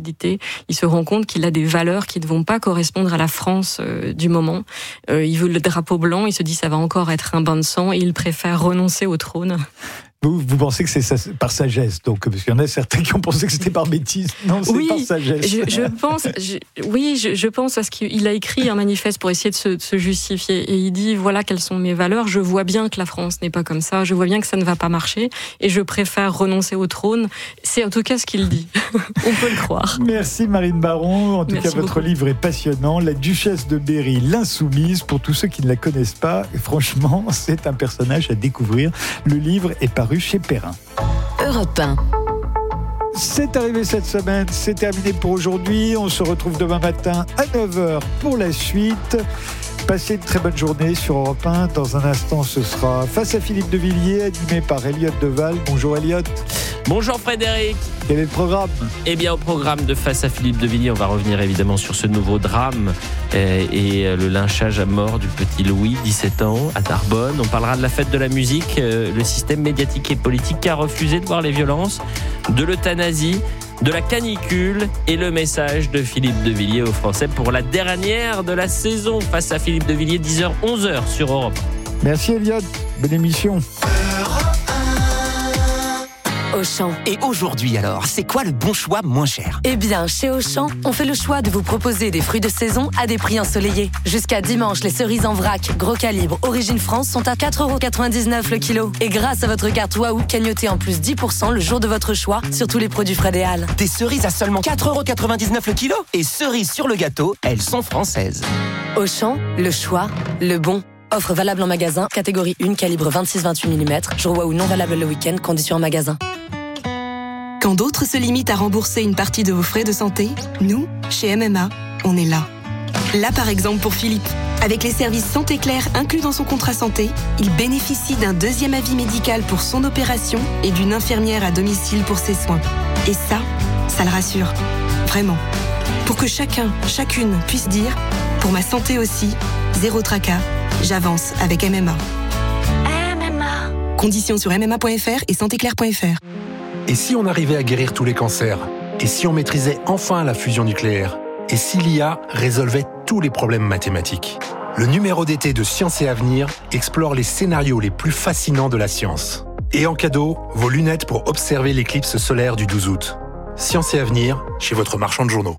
lucidité, il se rend compte qu'il a des valeurs qui ne vont pas correspondre à la France du moment. Il veut le drapeau blanc, il se dit ça va encore être un bain de sang et il préfère renoncer au trône. Vous pensez que c'est par sagesse, donc, parce qu'il y en a certains qui ont pensé que c'était par bêtise. Non, c'est par sagesse. Je pense parce qu'il a écrit un manifeste pour essayer de se justifier. Et il dit, voilà quelles sont mes valeurs. Je vois bien que la France n'est pas comme ça. Je vois bien que ça ne va pas marcher. Et je préfère renoncer au trône. C'est en tout cas ce qu'il dit. On peut le croire. Merci Marine Baron. En tout cas, votre beaucoup. livre est passionnant. La Duchesse de Berry, l'insoumise. Pour tous ceux qui ne la connaissent pas, et franchement, c'est un personnage à découvrir. Le livre est paru chez Perrin. Europe 1. C'est arrivé cette semaine, c'est terminé pour aujourd'hui. On se retrouve demain matin à 9h pour la suite. Passez une très bonne journée sur Europe 1. Dans un instant, ce sera Face à Philippe de Villiers, animé par Elliott Deval. Bonjour Elliott. Bonjour Frédéric. Quel est le programme ? Eh bien, au programme de Face à Philippe de Villiers, on va revenir évidemment sur ce nouveau drame et le lynchage à mort du petit Louis, 17 ans, à Narbonne. On parlera de la fête de la musique, le système médiatique et politique qui a refusé de voir les violences, de l'euthanasie, de la canicule et le message de Philippe de Villiers aux Français pour la dernière de la saison. Face à Philippe de Villiers, 10h, 11h sur Europe. Merci Elliott, bonne émission. Auchan. Et aujourd'hui alors, c'est quoi le bon choix moins cher ? Eh bien, chez Auchan, on fait le choix de vous proposer des fruits de saison à des prix ensoleillés. Jusqu'à dimanche, les cerises en vrac, gros calibre, origine France sont à 4,99€ le kilo. Et grâce à votre carte Waouh, cagnotez en plus 10% le jour de votre choix sur tous les produits Frédéal. Des cerises à seulement 4,99€ le kilo ? Et cerises sur le gâteau, elles sont françaises. Auchan, le choix, le bon. Offre valable en magasin, catégorie 1, calibre 26-28 mm. Jour Waouh non valable le week-end, conditions en magasin. Quand d'autres se limitent à rembourser une partie de vos frais de santé, nous, chez MMA, on est là. Là, par exemple, pour Philippe. Avec les services Santé Claire inclus dans son contrat santé, il bénéficie d'un deuxième avis médical pour son opération et d'une infirmière à domicile pour ses soins. Et ça le rassure. Vraiment. Pour que chacun, chacune puisse dire « Pour ma santé aussi, zéro tracas, j'avance avec MMA ». Conditions sur mma.fr et santéclaire.fr. Et si on arrivait à guérir tous les cancers ? Et si on maîtrisait enfin la fusion nucléaire ? Et si l'IA résolvait tous les problèmes mathématiques ? Le numéro d'été de Science et Avenir explore les scénarios les plus fascinants de la science. Et en cadeau, vos lunettes pour observer l'éclipse solaire du 12 août. Science et Avenir, chez votre marchand de journaux.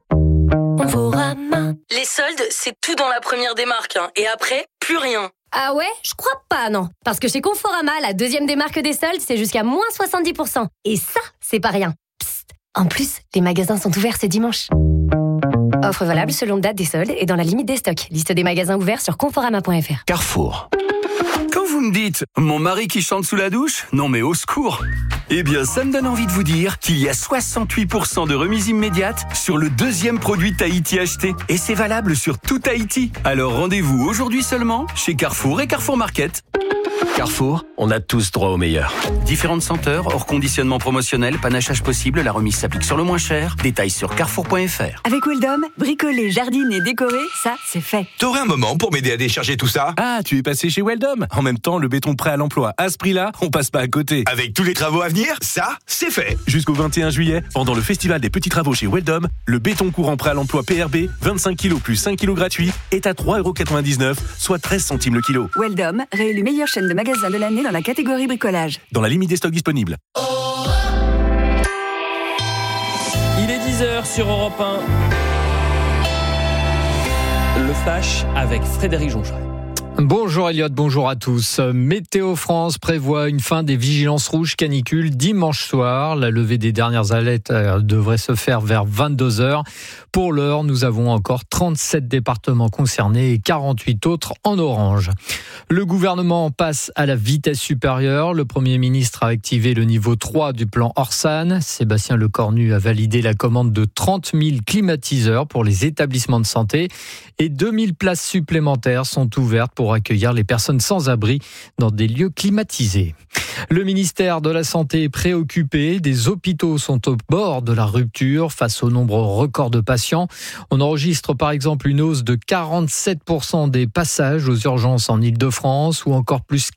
Les soldes, c'est tout dans la première démarque. Et après, plus rien. Ah ouais ? Je crois pas, non. Parce que chez Conforama, la deuxième démarque des soldes, c'est jusqu'à moins 70%. Et ça, c'est pas rien. Psst. En plus, les magasins sont ouverts ce dimanche. Offre valable selon date des soldes et dans la limite des stocks. Liste des magasins ouverts sur conforama.fr. Carrefour. Quand vous me dites « Mon mari qui chante sous la douche ?» Non mais au secours. Eh bien, ça me donne envie de vous dire qu'il y a 68% de remise immédiate sur le deuxième produit Tahiti acheté. Et c'est valable sur tout Tahiti. Alors rendez-vous aujourd'hui seulement chez Carrefour et Carrefour Market. Carrefour, on a tous droit au meilleur. Différentes senteurs, hors conditionnement promotionnel, panachage possible, la remise s'applique sur le moins cher. Détails sur carrefour.fr. Avec Weldom, bricoler, jardiner, décorer, ça, c'est fait. T'aurais un moment pour m'aider à décharger tout ça ? Ah, tu es passé chez Weldom. En même temps, le béton prêt à l'emploi, à ce prix-là, on passe pas à côté. Avec tous les travaux à venir, ça, c'est fait. Jusqu'au 21 juillet, pendant le festival des petits travaux chez Weldom, le béton courant prêt à l'emploi PRB, 25 kg plus 5 kg gratuits, est à 3,99€, soit 13 centimes le kilo. Weldom, réélu meilleure chaîne de magasins de l'année dans la catégorie bricolage. Dans la limite des stocks disponibles. Il est 10h sur Europe 1. Le Flash avec Frédéric Joncheret. Bonjour Elliott, bonjour à tous. Météo France prévoit une fin des vigilances rouges canicule dimanche soir. La levée des dernières alertes devrait se faire vers 22h. Pour l'heure, nous avons encore 37 départements concernés et 48 autres en orange. Le gouvernement passe à la vitesse supérieure. Le Premier ministre a activé le niveau 3 du plan Orsan. Sébastien Lecornu a validé la commande de 30 000 climatiseurs pour les établissements de santé et 2000 places supplémentaires sont ouvertes pour pour accueillir les personnes sans abri dans des lieux climatisés. Le ministère de la Santé est préoccupé. Des hôpitaux sont au bord de la rupture face au nombre record de patients. On enregistre par exemple une hausse de 47% des passages aux urgences en Ile-de-France ou encore plus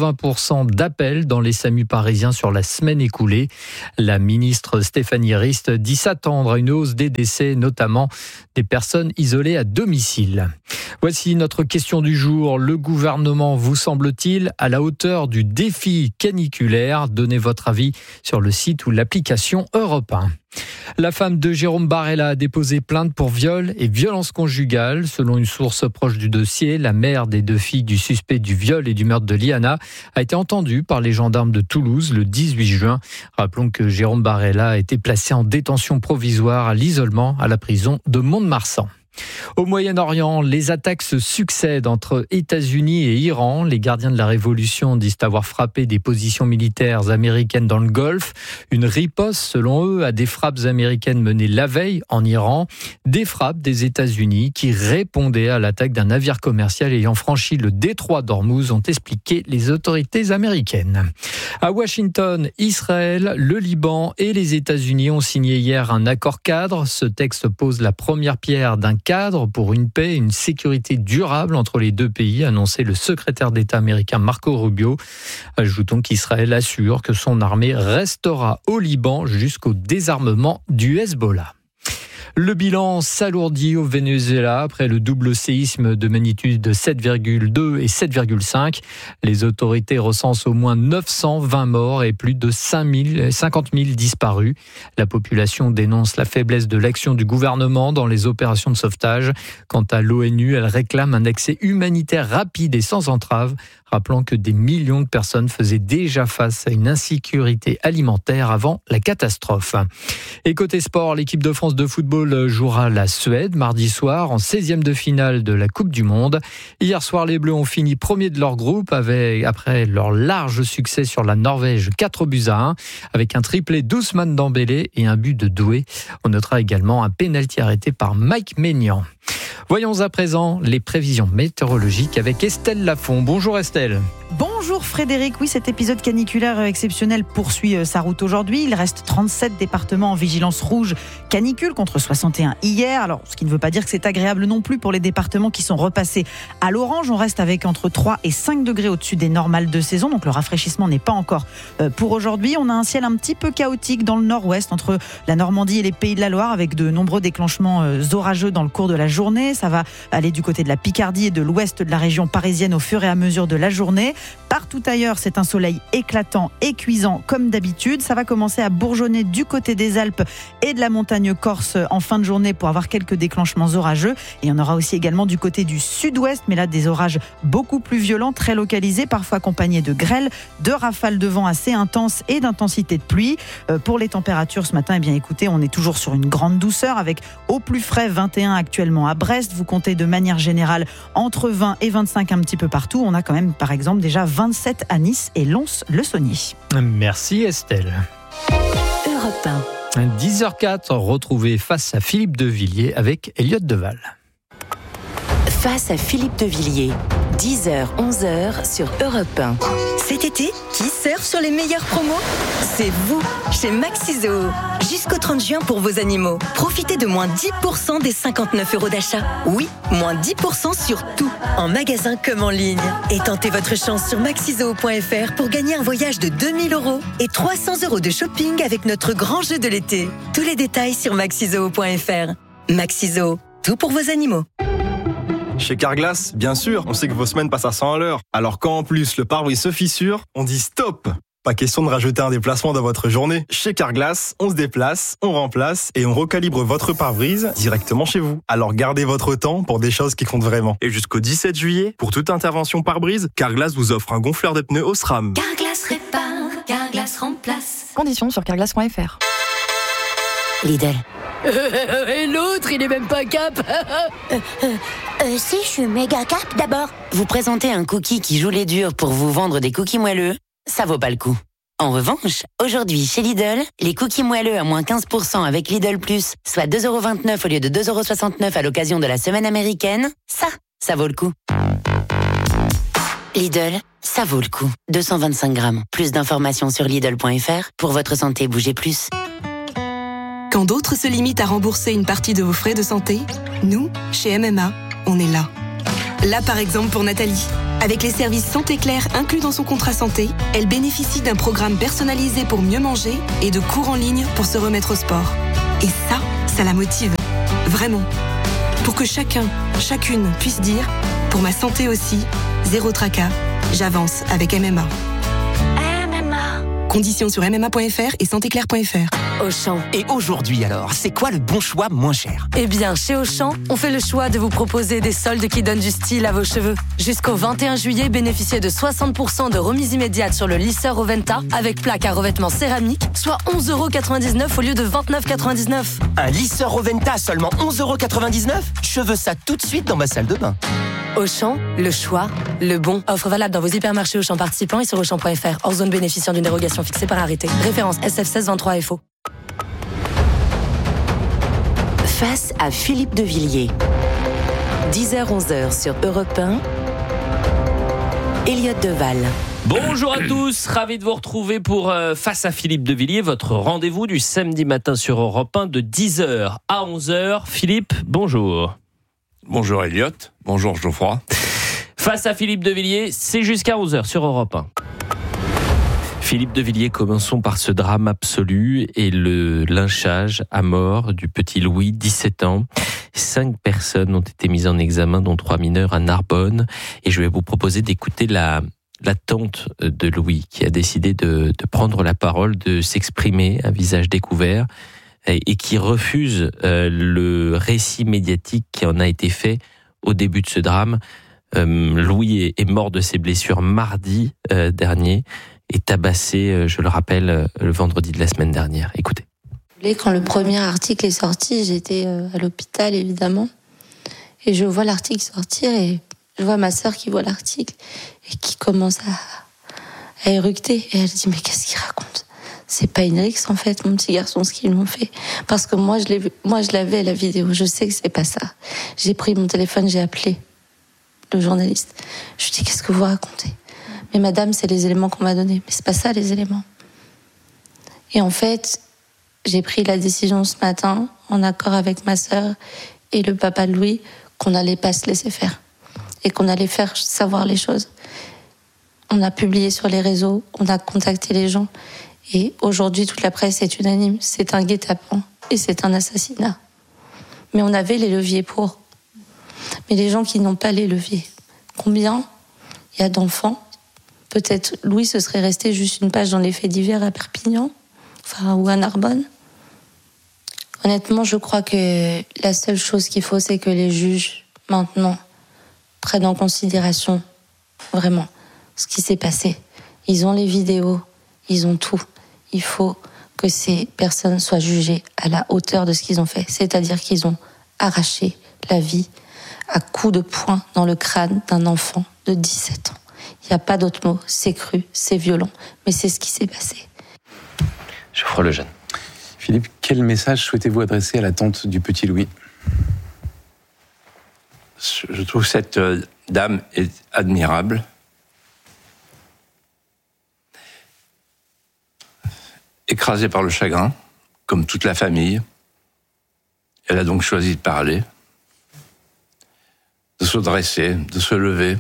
80% d'appels dans les SAMU parisiens sur la semaine écoulée. La ministre Stéphanie Rist dit s'attendre à une hausse des décès, notamment des personnes isolées à domicile. Voici notre question du jour. Le gouvernement vous semble-t-il à la hauteur du défi caniculaire? Donnez votre avis sur le site ou l'application Europe 1. La femme de Jérôme Barella a déposé plainte pour viol et violence conjugale. Selon une source proche du dossier, la mère des 2 filles du suspect du viol et du meurtre de Liana a été entendue par les gendarmes de Toulouse le 18 juin. Rappelons que Jérôme Barella a été placé en détention provisoire à l'isolement à la prison de Mont-de-Marsan. Au Moyen-Orient, les attaques se succèdent entre États-Unis et Iran. Les gardiens de la révolution disent avoir frappé des positions militaires américaines dans le Golfe. Une riposte, selon eux, à des frappes américaines menées la veille en Iran. Des frappes des États-Unis qui répondaient à l'attaque d'un navire commercial ayant franchi le détroit d'Ormuz, ont expliqué les autorités américaines. À Washington, Israël, le Liban et les États-Unis ont signé hier un accord cadre. Ce texte pose la première pierre d'un cadre pour une paix et une sécurité durable entre les 2 pays, a annoncé le secrétaire d'État américain Marco Rubio. Ajoutons qu'Israël assure que son armée restera au Liban jusqu'au désarmement du Hezbollah. Le bilan s'alourdit au Venezuela après le double séisme de magnitude 7,2 et 7,5. Les autorités recensent au moins 920 morts et plus de 50 000 disparus. La population dénonce la faiblesse de l'action du gouvernement dans les opérations de sauvetage. Quant à l'ONU, elle réclame un accès humanitaire rapide et sans entrave, rappelant que des millions de personnes faisaient déjà face à une insécurité alimentaire avant la catastrophe. Et côté sport, l'équipe de France de football jouera la Suède mardi soir en 16e de finale de la Coupe du Monde. Hier soir, les Bleus ont fini premier de leur groupe après leur large succès sur la Norvège 4-1 avec un triplé d'Ousmane Dembélé et un but de Doué. On notera également un pénalty arrêté par Mike Maignan. Voyons à présent les prévisions météorologiques avec Estelle Lafont. Bonjour Estelle. Bonjour Frédéric, oui, cet épisode caniculaire exceptionnel poursuit sa route aujourd'hui. Il reste 37 départements en vigilance rouge canicule contre 61 hier. Alors, ce qui ne veut pas dire que c'est agréable non plus pour les départements qui sont repassés à l'orange. On reste avec entre 3 et 5 degrés au-dessus des normales de saison, donc le rafraîchissement n'est pas encore pour aujourd'hui. On a un ciel un petit peu chaotique dans le nord-ouest entre la Normandie et les Pays de la Loire avec de nombreux déclenchements orageux dans le cours de la journée. Ça va aller du côté de la Picardie et de l'ouest de la région parisienne au fur et à mesure de la journée. Partout ailleurs, c'est un soleil éclatant et cuisant comme d'habitude. Ça va commencer à bourgeonner du côté des Alpes et de la montagne corse en fin de journée pour avoir quelques déclenchements orageux. Et il y en aura aussi également du côté du sud-ouest, mais là des orages beaucoup plus violents, très localisés, parfois accompagnés de grêles, de rafales de vent assez intenses et d'intensité de pluie. Pour les températures ce matin, eh bien écoutez, on est toujours sur une grande douceur avec au plus frais 21 actuellement à Brest. Vous comptez de manière générale entre 20 et 25 un petit peu partout. On a quand même par exemple déjà 27 à Nice et Lons-le-Saunier. Merci Estelle. Europe 1. 10h04, retrouvez Face à Philippe de Villiers avec Elliott Deval. Face à Philippe de Villiers, 10h, 11h sur Europe 1. Cet été, qui surfe sur les meilleures promos ? C'est vous, chez Maxi-Zoo. Jusqu'au 30 juin pour vos animaux. Profitez de moins 10% des 59 € d'achat. Oui, moins 10% sur tout, en magasin comme en ligne. Et tentez votre chance sur maxizoo.fr pour gagner un voyage de 2000 € et 300 € de shopping avec notre grand jeu de l'été. Tous les détails sur maxizoo.fr. Maxi-Zoo, tout pour vos animaux. Chez Carglass, bien sûr, on sait que vos semaines passent à 100 à l'heure. Alors quand en plus le pare-brise se fissure, on dit stop. Pas question de rajouter un déplacement dans votre journée. Chez Carglass, on se déplace, on remplace et on recalibre votre pare-brise directement chez vous. Alors gardez votre temps pour des choses qui comptent vraiment. Et jusqu'au 17 juillet, pour toute intervention pare-brise, Carglass vous offre un gonfleur de pneus Osram. Carglass répare, Carglass remplace. Conditions sur carglass.fr. Lidl. Et l'autre, il est même pas cap. Si, je suis méga cap d'abord. Vous présentez un cookie qui joue les durs pour vous vendre des cookies moelleux, ça vaut pas le coup. En revanche, aujourd'hui chez Lidl, les cookies moelleux à moins 15% avec Lidl Plus, soit 2,29 € au lieu de 2,69 € à l'occasion de la semaine américaine, ça vaut le coup. Lidl, ça vaut le coup. 225 grammes. Plus d'informations sur Lidl.fr. Pour votre santé, bougez plus. Quand d'autres se limitent à rembourser une partie de vos frais de santé, nous, chez MMA, on est là. Là, par exemple, pour Nathalie. Avec les services Santé Claire inclus dans son contrat santé, elle bénéficie d'un programme personnalisé pour mieux manger et de cours en ligne pour se remettre au sport. Et ça la motive. Vraiment. Pour que chacune puisse dire « Pour ma santé aussi, zéro tracas, j'avance avec MMA ». Conditions sur MMA.fr et santéclaire.fr. Auchan. Et aujourd'hui alors, c'est quoi le bon choix moins cher? Eh bien, chez Auchan, on fait le choix de vous proposer des soldes qui donnent du style à vos cheveux. Jusqu'au 21 juillet, bénéficiez de 60% de remise immédiate sur le lisseur Oventa avec plaque à revêtement céramique, soit 11,99€ au lieu de 29,99€. Un lisseur Oventa à seulement 11,99€? Je veux ça tout de suite dans ma salle de bain. Auchan, le choix, le bon. Offre valable dans vos hypermarchés Auchan participants et sur Auchan.fr. Hors zone bénéficiant d'une dérogation fixée par arrêté. Référence SF1623 FO. Face à Philippe de Villiers. 10h-11h sur Europe 1. Elliott Deval. Bonjour à tous, ravi de vous retrouver pour Face à Philippe de Villiers, votre rendez-vous du samedi matin sur Europe 1 de 10h à 11h. Philippe, bonjour. Bonjour Elliott, bonjour Geoffroy. Face à Philippe de Villiers, c'est jusqu'à 11h sur Europe 1. Philippe de Villiers, commençons par ce drame absolu et le lynchage à mort du petit Louis, 17 ans. 5 personnes ont été mises en examen, dont 3 mineurs à Narbonne. Et je vais vous proposer d'écouter la tante de Louis, qui a décidé de prendre la parole, de s'exprimer à visage découvert, et qui refuse le récit médiatique qui en a été fait au début de ce drame. Louis est mort de ses blessures mardi dernier et tabassé, je le rappelle, le vendredi de la semaine dernière. Écoutez. Quand le premier article est sorti, j'étais à l'hôpital évidemment, et je vois l'article sortir et je vois ma sœur qui voit l'article et qui commence à éructer, et elle dit mais qu'est-ce qu'il raconte? C'est pas une rixe en fait, mon petit garçon, ce qu'ils l'ont fait. Parce que moi je l'ai vu, moi je l'avais la vidéo, je sais que c'est pas ça. J'ai pris mon téléphone, j'ai appelé le journaliste. Je lui dis qu'est-ce que vous racontez? Mais madame, c'est les éléments qu'on m'a donnés. Mais c'est pas ça les éléments. Et en fait, j'ai pris la décision ce matin, en accord avec ma sœur et le papa de Louis, qu'on n'allait pas se laisser faire. Et qu'on allait faire savoir les choses. On a publié sur les réseaux, on a contacté les gens. Et aujourd'hui, toute la presse est unanime. C'est un guet-apens et c'est un assassinat. Mais on avait les leviers pour. Mais les gens qui n'ont pas les leviers, combien il y a d'enfants? Peut-être Louis, ce serait resté juste une page dans les faits divers à Perpignan, ou à Narbonne. Honnêtement, je crois que la seule chose qu'il faut, c'est que les juges, maintenant, prennent en considération vraiment ce qui s'est passé. Ils ont les vidéos, ils ont tout. Il faut que ces personnes soient jugées à la hauteur de ce qu'ils ont fait. C'est-à-dire qu'ils ont arraché la vie à coups de poing dans le crâne d'un enfant de 17 ans. Il n'y a pas d'autre mot. C'est cru, c'est violent, mais c'est ce qui s'est passé. Geoffroy Lejeune. Philippe, quel message souhaitez-vous adresser à la tante du petit Louis? Je trouve cette dame est admirable. Écrasée par le chagrin, comme toute la famille. Elle a donc choisi de parler, de se dresser, de se lever,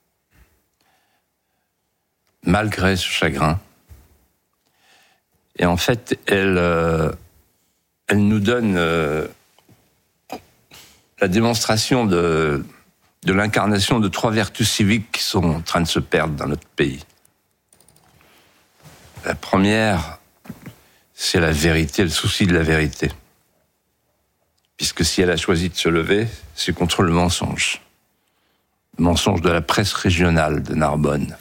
malgré ce chagrin. Et en fait, elle nous donne la démonstration de l'incarnation de 3 vertus civiques qui sont en train de se perdre dans notre pays. La première, c'est la vérité, le souci de la vérité. Puisque si elle a choisi de se lever, c'est contre le mensonge. Le mensonge de la presse régionale de Narbonne.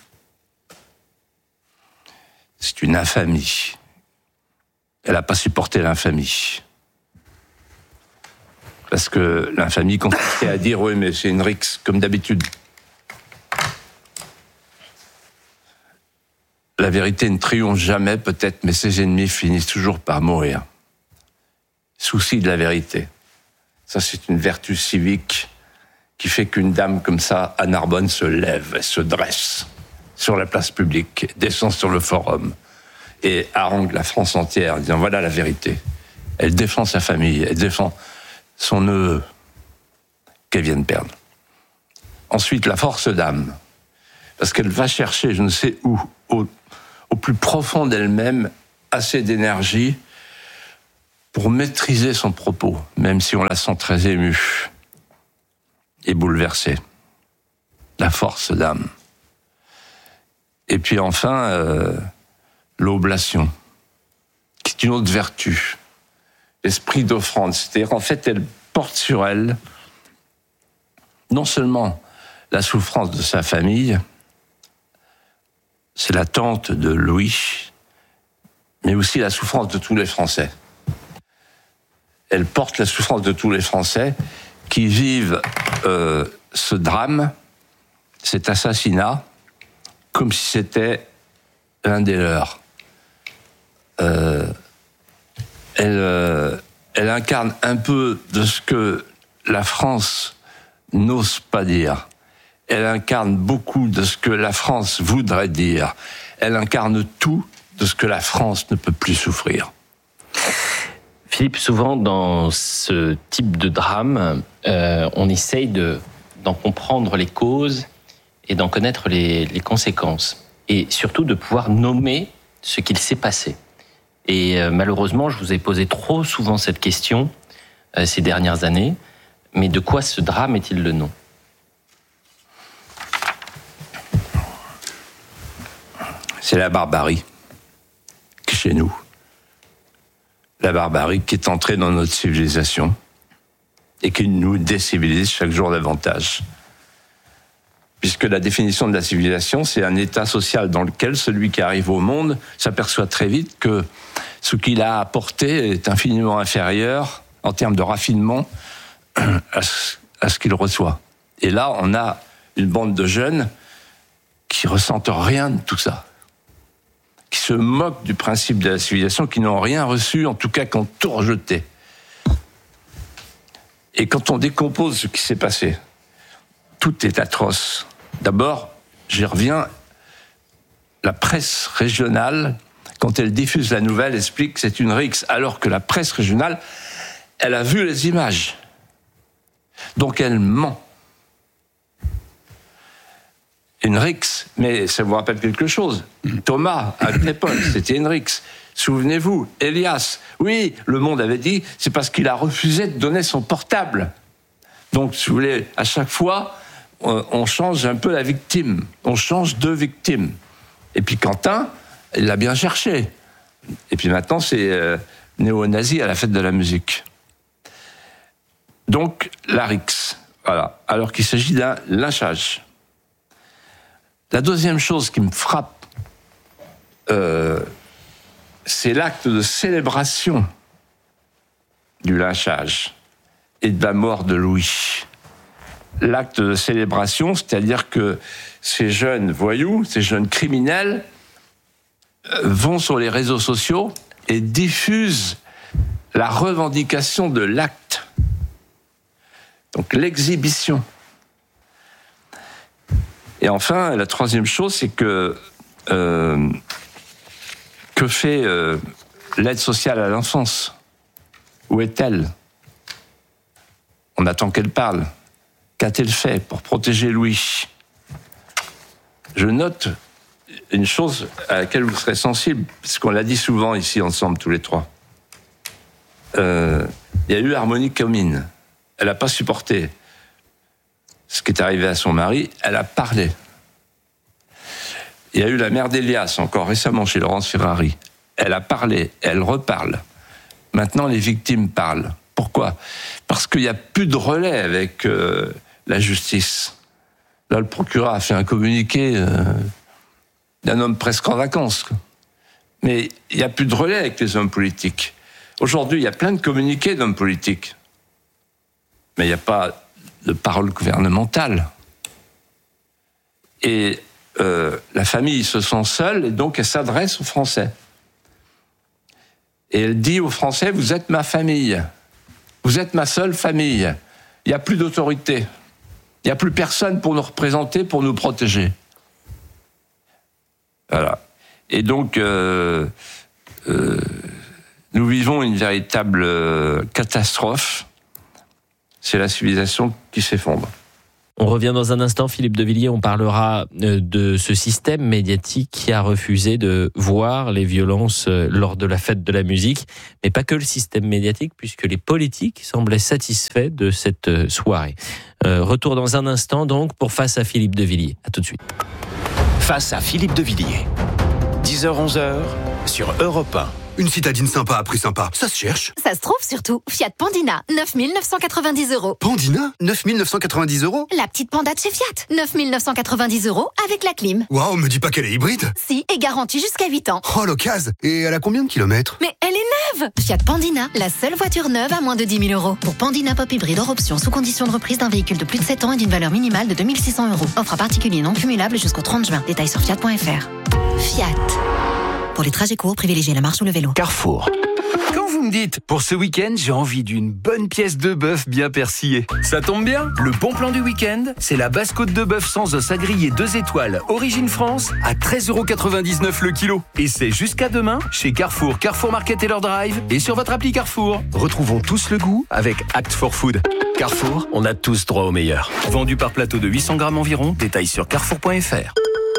C'est une infamie. Elle n'a pas supporté l'infamie. Parce que l'infamie consistait à dire « oui, mais c'est une rixe, comme d'habitude ». La vérité ne triomphe jamais, peut-être, mais ses ennemis finissent toujours par mourir. Souci de la vérité. Ça, c'est une vertu civique qui fait qu'une dame comme ça, à Narbonne, se lève, elle se dresse sur la place publique, descend sur le forum et harangue la France entière en disant voilà la vérité. Elle défend sa famille, elle défend son neveu qu'elle vient de perdre. Ensuite, la force d'âme, parce qu'elle va chercher, je ne sais où, au plus profond d'elle-même, assez d'énergie pour maîtriser son propos, même si on la sent très émue et bouleversée. La force d'âme. Et puis enfin, l'oblation, qui est une autre vertu. L'esprit d'offrande. C'est-à-dire, en fait, elle porte sur elle non seulement la souffrance de sa famille, c'est la tante de Louis, mais aussi la souffrance de tous les Français. Elle porte la souffrance de tous les Français qui vivent ce drame, cet assassinat, comme si c'était l'un des leurs. Elle incarne un peu de ce que la France n'ose pas dire. Elle incarne beaucoup de ce que la France voudrait dire. Elle incarne tout de ce que la France ne peut plus souffrir. Philippe, souvent dans ce type de drame, on essaye d'en comprendre les causes et d'en connaître les conséquences. Et surtout de pouvoir nommer ce qu'il s'est passé. Et malheureusement, je vous ai posé trop souvent cette question ces dernières années. Mais de quoi ce drame est-il le nom ? C'est la barbarie chez nous. La barbarie qui est entrée dans notre civilisation et qui nous décivilise chaque jour davantage. Puisque la définition de la civilisation, c'est un état social dans lequel celui qui arrive au monde s'aperçoit très vite que ce qu'il a apporté est infiniment inférieur en termes de raffinement à ce qu'il reçoit. Et là, on a une bande de jeunes qui ressentent rien de tout ça, qui se moquent du principe de la civilisation, qui n'ont rien reçu, en tout cas qui ont tout rejeté. Et quand on décompose ce qui s'est passé, tout est atroce. D'abord, j'y reviens, la presse régionale, quand elle diffuse la nouvelle, explique que c'est une rixe, alors que la presse régionale, elle a vu les images. Donc elle ment. Une rixe, mais ça vous rappelle quelque chose. Thomas, à Crépole, c'était une rixe. Souvenez-vous, Elias, oui, le Monde avait dit, c'est parce qu'il a refusé de donner son portable. Donc, si vous voulez, à chaque fois, on change un peu la victime. On change de victime. Et puis Quentin, il l'a bien cherché. Et puis maintenant, c'est néo-nazi à la fête de la musique. Donc, la rixe. Voilà. Alors qu'il s'agit d'un lynchage. La deuxième chose qui me frappe, c'est l'acte de célébration du lynchage et de la mort de Louis. L'acte de célébration, c'est-à-dire que ces jeunes voyous, ces jeunes criminels vont sur les réseaux sociaux et diffusent la revendication de l'acte. Donc l'exhibition. Et enfin, la troisième chose, c'est que fait l'aide sociale à l'enfance ? Où est-elle ? On attend qu'elle parle. Qu'a-t-elle fait pour protéger Louis ? Je note une chose à laquelle vous serez sensible, puisqu'on l'a dit souvent ici ensemble, tous les trois. Il y a eu Harmonie Comines. Elle n'a pas supporté ce qui est arrivé à son mari, elle a parlé. Il y a eu la mère d'Elias, encore récemment chez Laurence Ferrari. Elle a parlé, elle reparle. Maintenant, les victimes parlent. Pourquoi ? Parce qu'il n'y a plus de relais avec la justice. Là, le procureur a fait un communiqué d'un homme presque en vacances. Mais il n'y a plus de relais avec les hommes politiques. Aujourd'hui, il y a plein de communiqués d'hommes politiques. Mais il n'y a pas de parole gouvernementale. Et la famille se sent seule, et donc elle s'adresse aux Français. Et elle dit aux Français, vous êtes ma famille. Vous êtes ma seule famille. Il n'y a plus d'autorité. Il n'y a plus personne pour nous représenter, pour nous protéger. Voilà. Et donc, nous vivons une véritable catastrophe. C'est la civilisation qui s'effondre. On revient dans un instant, Philippe de Villiers, on parlera de ce système médiatique qui a refusé de voir les violences lors de la fête de la musique, mais pas que le système médiatique, puisque les politiques semblaient satisfaits de cette soirée. Retour dans un instant donc pour Face à Philippe de Villiers. À tout de suite. Face à Philippe de Villiers. 10h-11h sur Europe 1. Une citadine sympa à prix sympa, ça se cherche. Ça se trouve surtout. Fiat Pandina, 9 990 €. Pandina, 9 990 €. La petite Panda de chez Fiat, 9 990 € avec la clim. Waouh, me dis pas qu'elle est hybride. Si, et garantie jusqu'à 8 ans. Oh, l'occasion. Et elle a combien de kilomètres? Mais elle est neuve. Fiat Pandina, la seule voiture neuve à moins de 10 000 €. Pour Pandina Pop Hybride hors option, sous condition de reprise d'un véhicule de plus de 7 ans et d'une valeur minimale de 2 600 €. Offre à particulier non cumulable jusqu'au 30 juin. Détails sur fiat.fr. Fiat. Pour les trajets courts, privilégiez la marche ou le vélo. Carrefour. Quand vous me dites, pour ce week-end, j'ai envie d'une bonne pièce de bœuf bien persillée. Ça tombe bien, le bon plan du week-end, c'est la basse-côte de bœuf sans os à griller 2 étoiles, origine France, à 13,99 € le kilo. Et c'est jusqu'à demain, chez Carrefour, Carrefour Market et leur drive, et sur votre appli Carrefour. Retrouvons tous le goût avec Act for Food. Carrefour, on a tous droit au meilleur. Vendu par plateau de 800 grammes environ, détail sur carrefour.fr.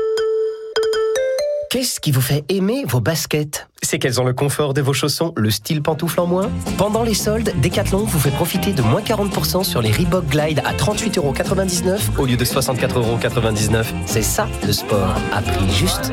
Qu'est-ce qui vous fait aimer vos baskets? C'est qu'elles ont le confort de vos chaussons, le style pantoufle en moins. Pendant les soldes, Decathlon vous fait profiter de moins 40% sur les Reebok Glide à 38,99 € au lieu de 64,99 €. C'est ça le sport à prix juste.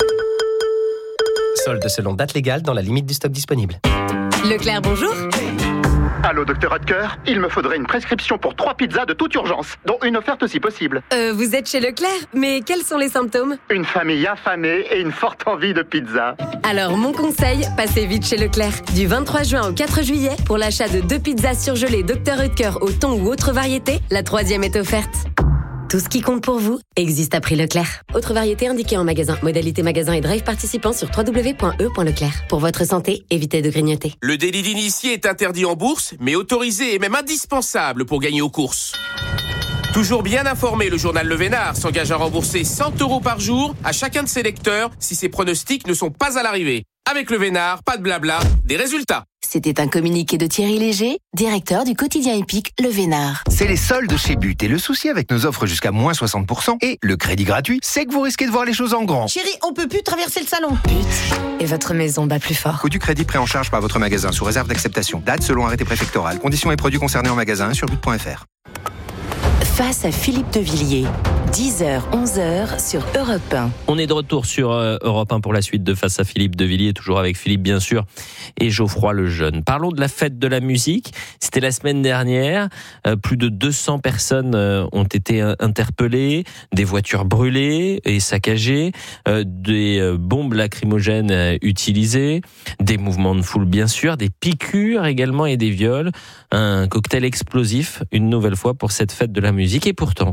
Soldes selon date légale dans la limite du stock disponible. Leclerc, bonjour. Allô, docteur Rutger, il me faudrait une prescription pour 3 pizzas de toute urgence, dont une offerte si possible. Vous êtes chez Leclerc, mais quels sont les symptômes? Une famille affamée et une forte envie de pizza. Alors, mon conseil, passez vite chez Leclerc. Du 23 juin au 4 juillet, pour l'achat de 2 pizzas surgelées Dr Rutger au thon ou autre variété, la 3e est offerte. Tout ce qui compte pour vous existe à prix Leclerc. Autre variété indiquée en magasin. Modalité magasin et drive participant sur www.e.leclerc. Pour votre santé, évitez de grignoter. Le délit d'initié est interdit en bourse, mais autorisé et même indispensable pour gagner aux courses. Toujours bien informé, le journal Le Vénard s'engage à rembourser 100 € par jour à chacun de ses lecteurs si ses pronostics ne sont pas à l'arrivée. Avec Le Vénard, pas de blabla, des résultats. C'était un communiqué de Thierry Léger, directeur du quotidien épique Le Vénard. C'est les soldes chez But et le souci avec nos offres jusqu'à moins 60% et le crédit gratuit, c'est que vous risquez de voir les choses en grand. Chérie, on peut plus traverser le salon. But et votre maison bat plus fort. Coût du crédit pris en charge par votre magasin sous réserve d'acceptation. Date selon arrêté préfectoral. Conditions et produits concernés en magasin sur but.fr. Face à Philippe de Villiers, 10h-11h sur Europe 1. On est de retour sur Europe 1 pour la suite de Face à Philippe de Villiers, toujours avec Philippe bien sûr et Geoffroy Lejeune. Parlons de la fête de la musique. C'était la semaine dernière. Plus de 200 personnes ont été interpellées, des voitures brûlées et saccagées, des bombes lacrymogènes utilisées, des mouvements de foule bien sûr, des piqûres également et des viols. Un cocktail explosif une nouvelle fois pour cette fête de la musique. Et pourtant,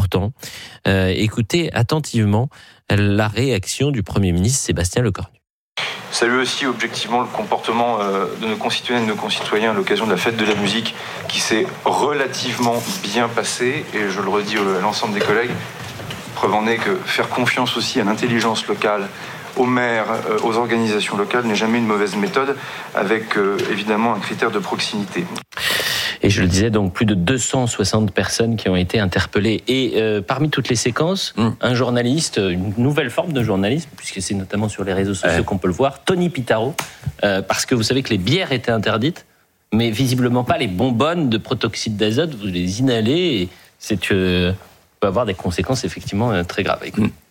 écoutez attentivement la réaction du Premier ministre Sébastien Lecornu. Saluer aussi objectivement le comportement de nos concitoyennes et de nos concitoyens à l'occasion de la fête de la musique qui s'est relativement bien passée. Et je le redis à l'ensemble des collègues, preuve en est que faire confiance aussi à l'intelligence locale, aux maires, aux organisations locales n'est jamais une mauvaise méthode, avec évidemment un critère de proximité. Et je le disais, donc plus de 260 personnes qui ont été interpellées. Et parmi toutes les séquences, un journaliste, une nouvelle forme de journalisme, puisque c'est notamment sur les réseaux sociaux qu'on peut le voir, Tony Pitaro, parce que vous savez que les bières étaient interdites, mais visiblement pas les bonbonnes de protoxyde d'azote, vous les inhalez, et ça peut avoir des conséquences effectivement très graves.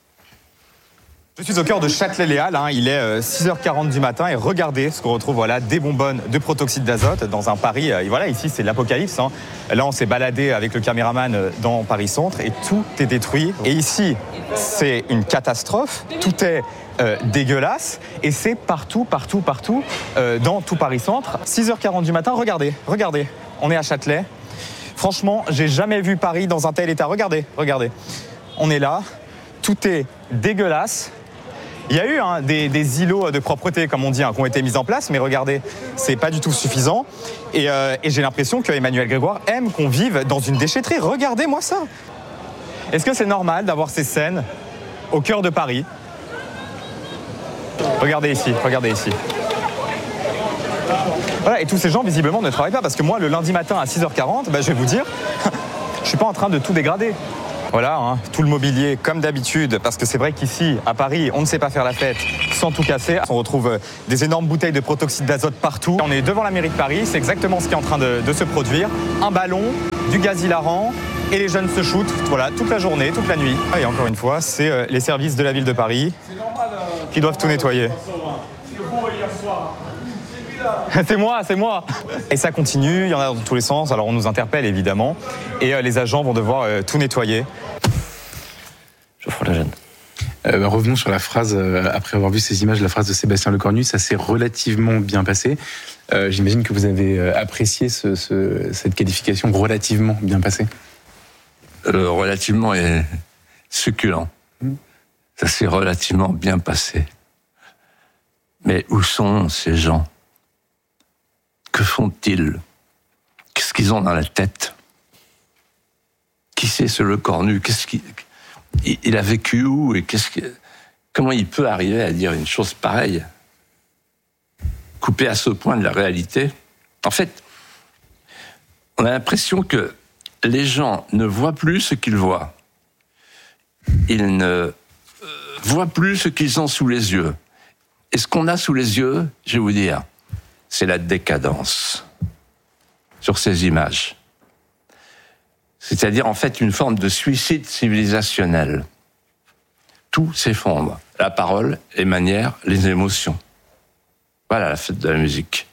Je suis au cœur de Châtelet-Léal, il est 6h40 du matin et regardez ce qu'on retrouve, des bonbonnes de protoxyde d'azote dans un Paris, ici c'est l'apocalypse. Là on s'est baladé avec le caméraman dans Paris Centre et tout est détruit. Et ici c'est une catastrophe, tout est dégueulasse et c'est partout dans tout Paris Centre. 6h40 du matin, regardez, on est à Châtelet. Franchement, j'ai jamais vu Paris dans un tel état, regardez. On est là, tout est dégueulasse. Il y a eu des îlots de propreté, comme on dit, qui ont été mis en place, mais regardez, c'est pas du tout suffisant. Et j'ai l'impression que Emmanuel Grégoire aime qu'on vive dans une déchetterie. Regardez-moi ça. Est-ce que c'est normal d'avoir ces scènes au cœur de Paris ? Regardez ici. Voilà, et tous ces gens, visiblement, ne travaillent pas. Parce que moi, le lundi matin à 6h40, je vais vous dire, je suis pas en train de tout dégrader. Voilà, tout le mobilier, comme d'habitude, parce que c'est vrai qu'ici, à Paris, on ne sait pas faire la fête sans tout casser. On retrouve des énormes bouteilles de protoxyde d'azote partout. On est devant la mairie de Paris, c'est exactement ce qui est en train de se produire. Un ballon, du gaz hilarant, et les jeunes se shootent, voilà, toute la journée, toute la nuit. Et encore une fois, c'est les services de la ville de Paris qui doivent tout nettoyer. C'est moi. Et ça continue, il y en a dans tous les sens. Alors on nous interpelle évidemment, et les agents vont devoir tout nettoyer. Geoffroy Lejeune. Revenons sur la phrase, après avoir vu ces images, la phrase de Sébastien Lecornu, ça s'est relativement bien passé. J'imagine que vous avez apprécié cette qualification, relativement bien passé. Le relativement est succulent. Ça s'est relativement bien passé. Mais où sont ces gens ? Que font-ils ? Qu'est-ce qu'ils ont dans la tête ? Qui c'est ce Lecornu ? Il a vécu où et comment il peut arriver à dire une chose pareille ? Coupé à ce point de la réalité. En fait, on a l'impression que les gens ne voient plus ce qu'ils voient. Ils ne voient plus ce qu'ils ont sous les yeux. Et ce qu'on a sous les yeux, je vais vous dire, c'est la décadence sur ces images. C'est-à-dire, en fait, une forme de suicide civilisationnel. Tout s'effondre. La parole, les manières, les émotions. Voilà la fête de la musique.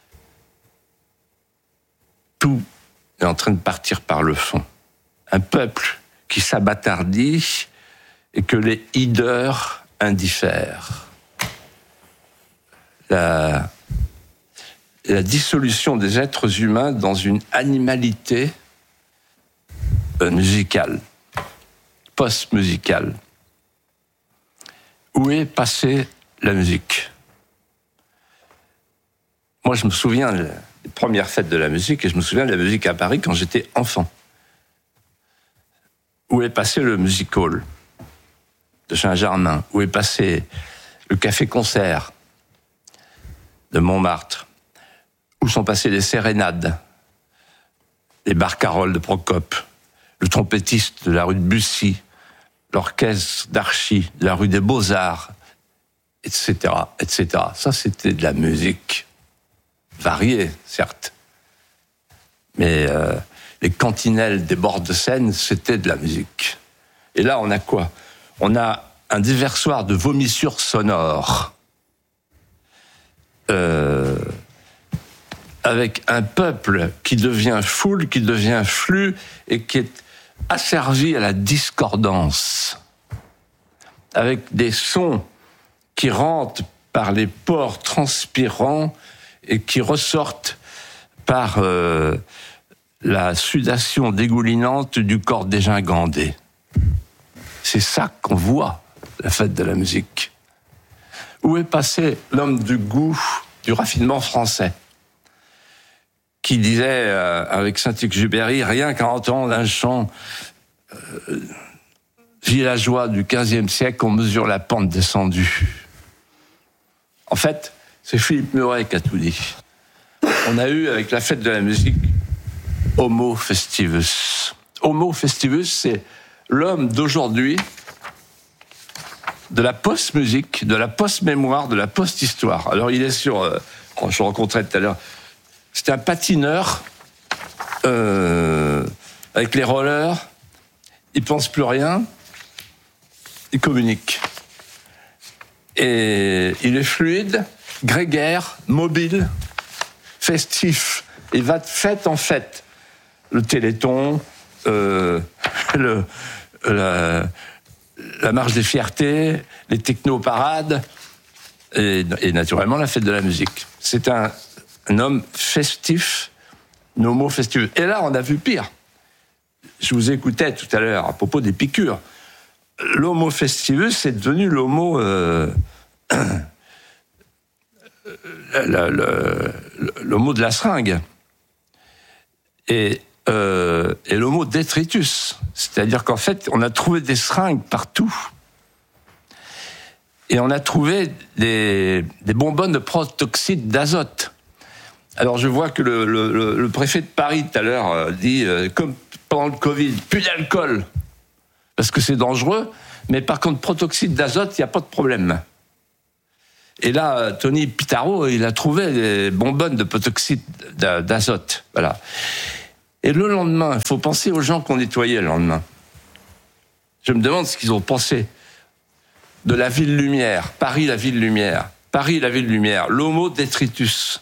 Tout est en train de partir par le fond. Un peuple qui s'abâtardit et que les hideurs indiffèrent. La dissolution des êtres humains dans une animalité musicale, post-musicale. Où est passée la musique ? Moi, je me souviens des premières fêtes de la musique, et je me souviens de la musique à Paris quand j'étais enfant. Où est passé le music hall de Saint-Germain ? Où est passé le café-concert de Montmartre ? Où sont passées les sérénades, les barcaroles de Procope, le trompettiste de la rue de Bussy, l'orchestre d'Archy, de la rue des Beaux-Arts, etc., etc. Ça, c'était de la musique variée, certes. Mais les cantinelles des bords de Seine, c'était de la musique. Et là, on a quoi ? On a un déversoir de vomissures sonores. Avec un peuple qui devient foule, qui devient flux, et qui est asservi à la discordance. Avec des sons qui rentrent par les pores transpirants et qui ressortent par la sudation dégoulinante du corps dégingandé. C'est ça qu'on voit, la fête de la musique. Où est passé l'homme du goût, du raffinement français, qui disait avec Saint-Exupéry, rien qu'à entendre un chant villageois du XVe siècle, on mesure la pente descendue. En fait, c'est Philippe Muret qui a tout dit. On a eu, avec la fête de la musique, Homo festivus. Homo festivus, c'est l'homme d'aujourd'hui, de la post-musique, de la post-mémoire, de la post-histoire. Alors, il est sur... quand je le rencontrais tout à l'heure, c'est un patineur avec les rollers. Il ne pense plus rien. Il communique. Et il est fluide, grégaire, mobile, festif. Il va de fête en fête. Le Téléthon, la marche des fiertés, les technoparades et naturellement la fête de la musique. C'est un homme festif, homo festivus. Et là, on a vu pire. Je vous écoutais tout à l'heure à propos des piqûres. L'homo festivus, c'est devenu l'homo... l'homo de la seringue. Et est le mot détritus. C'est-à-dire qu'en fait, on a trouvé des seringues partout. Et on a trouvé des bonbonnes de protoxyde d'azote. Alors je vois que le préfet de Paris tout à l'heure dit, comme pendant le Covid, plus d'alcool, parce que c'est dangereux, mais par contre protoxyde d'azote, il n'y a pas de problème. Et là, Tony Pitaro, il a trouvé des bonbonnes de protoxyde d'azote. Voilà. Et le lendemain, il faut penser aux gens qu'on nettoyait le lendemain. Je me demande ce qu'ils ont pensé de la ville lumière, Paris la ville lumière, Paris la ville lumière, l'homo détritus.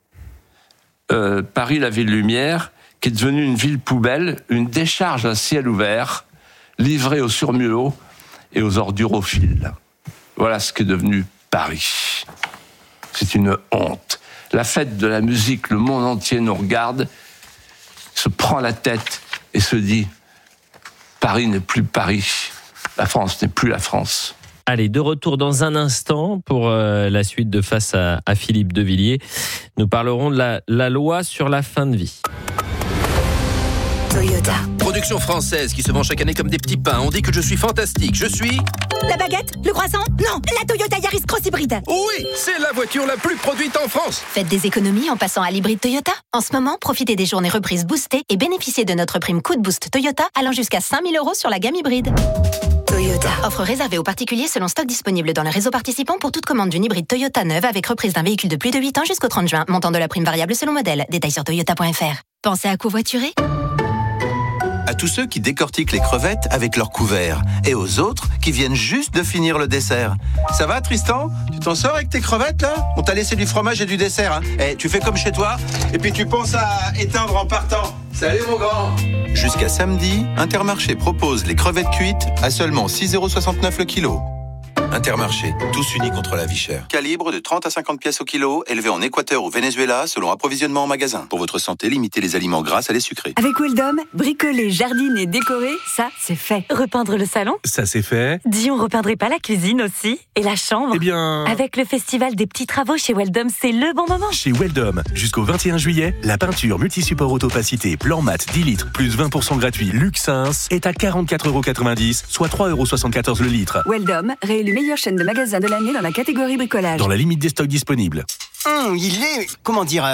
Paris la ville lumière, qui est devenue une ville poubelle, une décharge à ciel ouvert, livrée aux surmulots et aux ordurophiles. Voilà ce qu'est devenu Paris. C'est une honte. La fête de la musique, le monde entier nous regarde, se prend la tête et se dit « Paris n'est plus Paris, la France n'est plus la France ». Allez, de retour dans un instant pour la suite de Face à Philippe de Villiers. Nous parlerons de la loi sur la fin de vie. Toyota. Production française qui se vend chaque année comme des petits pains. On dit que je suis fantastique. Je suis... La baguette? Le croissant? Non, la Toyota Yaris Cross Hybride. Oui, c'est la voiture la plus produite en France. Faites des économies en passant à l'hybride Toyota. En ce moment, profitez des journées reprises boostées et bénéficiez de notre prime Coup de Boost Toyota allant jusqu'à 5 000 € sur la gamme hybride. Toyota. Offre réservée aux particuliers selon stock disponible dans le réseau participant pour toute commande d'une hybride Toyota neuve avec reprise d'un véhicule de plus de 8 ans jusqu'au 30 juin. Montant de la prime variable selon modèle. Détails sur toyota.fr. Pensez à covoiturer? À tous ceux qui décortiquent les crevettes avec leur couvert et aux autres qui viennent juste de finir le dessert. Ça va Tristan? Tu t'en sors avec tes crevettes là? On t'a laissé du fromage et du dessert, hein? Tu fais comme chez toi et puis tu penses à éteindre en partant. Salut mon grand! Jusqu'à samedi, Intermarché propose les crevettes cuites à seulement 6,69 € le kilo. Intermarché, tous unis contre la vie chère. Calibre de 30 à 50 pièces au kilo, élevé en Équateur ou Venezuela selon approvisionnement en magasin. Pour votre santé, limitez les aliments gras à les sucrés. Avec Weldom, bricoler, jardiner, décorer, ça c'est fait. Repeindre le salon? Ça c'est fait. Dis, on repeindrait pas la cuisine aussi? Et la chambre? Eh bien... Avec le festival des petits travaux chez Weldom, c'est le bon moment. Chez Weldom, jusqu'au 21 juillet, la peinture multisupport autopacité plan mat 10 litres plus 20% gratuit Luxins est à 44,90 €, soit 3,74 € le litre. Weldom, réélu meilleure chaîne de magasins de l'année dans la catégorie bricolage. Dans la limite des stocks disponibles. Il est... comment dire...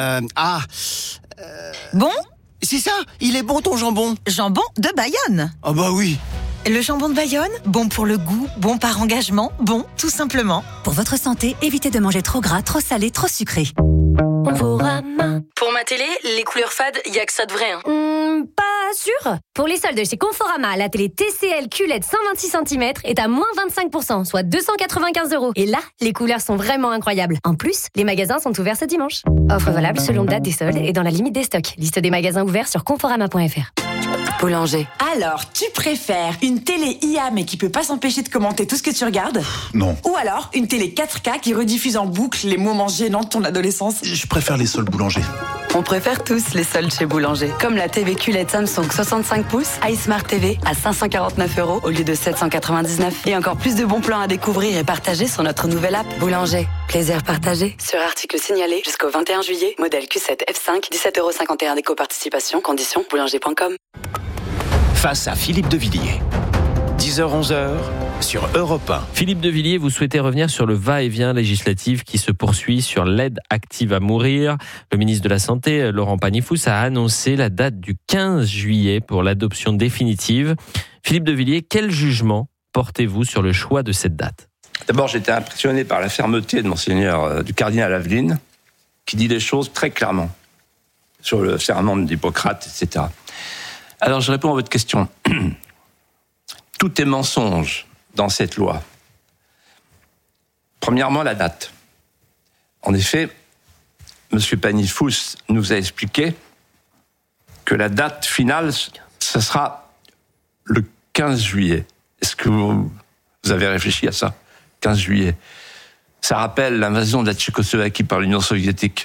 Bon? C'est ça, il est bon ton jambon. Jambon de Bayonne. Ah bah oui. Le jambon de Bayonne, bon pour le goût, bon par engagement, bon tout simplement. Pour votre santé, évitez de manger trop gras, trop salé, trop sucré. Pour ma télé, les couleurs fades, y a que ça de vrai. Pas sûr. Pour les soldes chez Conforama, la télé TCL QLED 126 cm est à moins 25%, soit 295 €. Et là, les couleurs sont vraiment incroyables. En plus, les magasins sont ouverts ce dimanche. Offre valable selon date des soldes et dans la limite des stocks. Liste des magasins ouverts sur conforama.fr. Boulanger. Alors, tu préfères une télé IA mais qui peut pas s'empêcher de commenter tout ce que tu regardes? Non. Ou alors une télé 4K qui rediffuse en boucle les moments gênants de ton adolescence? Je préfère les soldes Boulanger. On préfère tous les soldes chez Boulanger. Comme la TV QLED Samsung 65 pouces, iSmart TV à 549 € au lieu de 799. Et encore plus de bons plans à découvrir et partager sur notre nouvelle app. Boulanger. Plaisir partagé. Sur article signalé jusqu'au 21 juillet. Modèle Q7 F5, 17,51 € d'éco-participation. Conditions boulanger.com. Face à Philippe de Villiers. 10h-11h sur Europe 1. Philippe de Villiers, vous souhaitez revenir sur le va-et-vient législatif qui se poursuit sur l'aide active à mourir. Le ministre de la Santé, Laurent Pagny-Fouss, a annoncé la date du 15 juillet pour l'adoption définitive. Philippe de Villiers, quel jugement portez-vous sur le choix de cette date? D'abord, j'étais impressionné par la fermeté de Monseigneur du cardinal Aveline, qui dit les choses très clairement sur le serment d'Hippocrate, etc. Alors, je réponds à votre question. Tout est mensonge dans cette loi. Premièrement, la date. En effet, M. Pagny-Fouss nous a expliqué que la date finale, ce sera le 15 juillet. Est-ce que vous avez réfléchi à ça? 15 juillet. Ça rappelle l'invasion de la Tchécoslovaquie par l'Union soviétique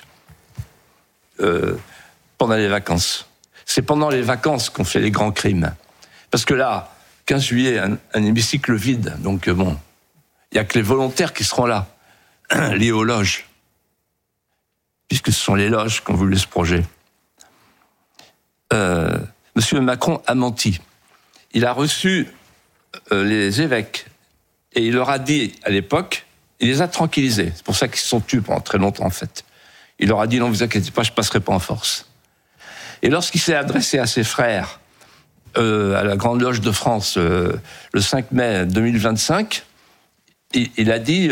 pendant les vacances. C'est pendant les vacances qu'on fait les grands crimes. Parce que là, 15 juillet, un hémicycle vide. Donc bon, il n'y a que les volontaires qui seront là, liés aux loges. Puisque ce sont les loges qui ont voulu ce projet. M. Macron a menti. Il a reçu les évêques et il leur a dit à l'époque, il les a tranquillisés. C'est pour ça qu'ils se sont tus pendant très longtemps en fait. Il leur a dit non, vous inquiétez pas, je passerai pas en force. Et lorsqu'il s'est adressé à ses frères à la Grande Loge de France le 5 mai 2025, il a dit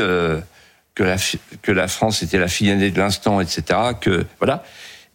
que la France était la fille aînée de l'instant, etc. Que voilà,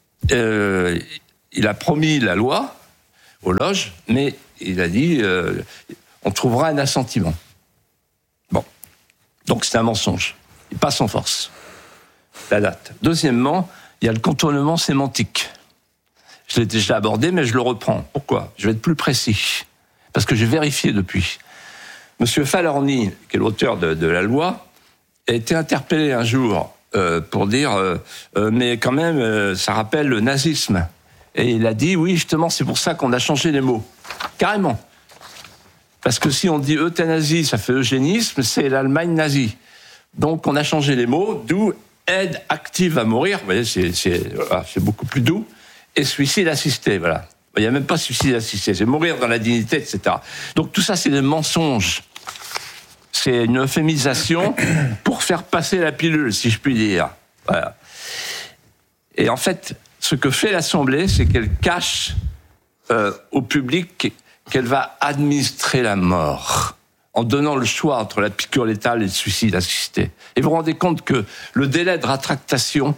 il a promis la loi aux loges, mais il a dit on trouvera un assentiment. Bon, donc c'est un mensonge. Il passe en force. La date. Deuxièmement, il y a le contournement sémantique. Je l'ai déjà abordé, mais je le reprends. Pourquoi ? Je vais être plus précis, parce que j'ai vérifié depuis. Monsieur Falorni, qui est l'auteur de la loi, a été interpellé un jour pour dire mais quand même, ça rappelle le nazisme. Et il a dit, oui, justement, c'est pour ça qu'on a changé les mots. Carrément. Parce que si on dit euthanasie, ça fait eugénisme, c'est l'Allemagne nazie. Donc on a changé les mots, d'où aide active à mourir, vous voyez, c'est beaucoup plus doux, et suicide assisté, voilà. Il n'y a même pas suicide assisté, c'est mourir dans la dignité, etc. Donc tout ça, c'est des mensonges. C'est une euphémisation pour faire passer la pilule, si je puis dire. Voilà. Et en fait, ce que fait l'Assemblée, c'est qu'elle cache au public qu'elle va administrer la mort, en donnant le choix entre la piqûre létale et le suicide assisté. Et vous vous rendez compte que le délai de rétractation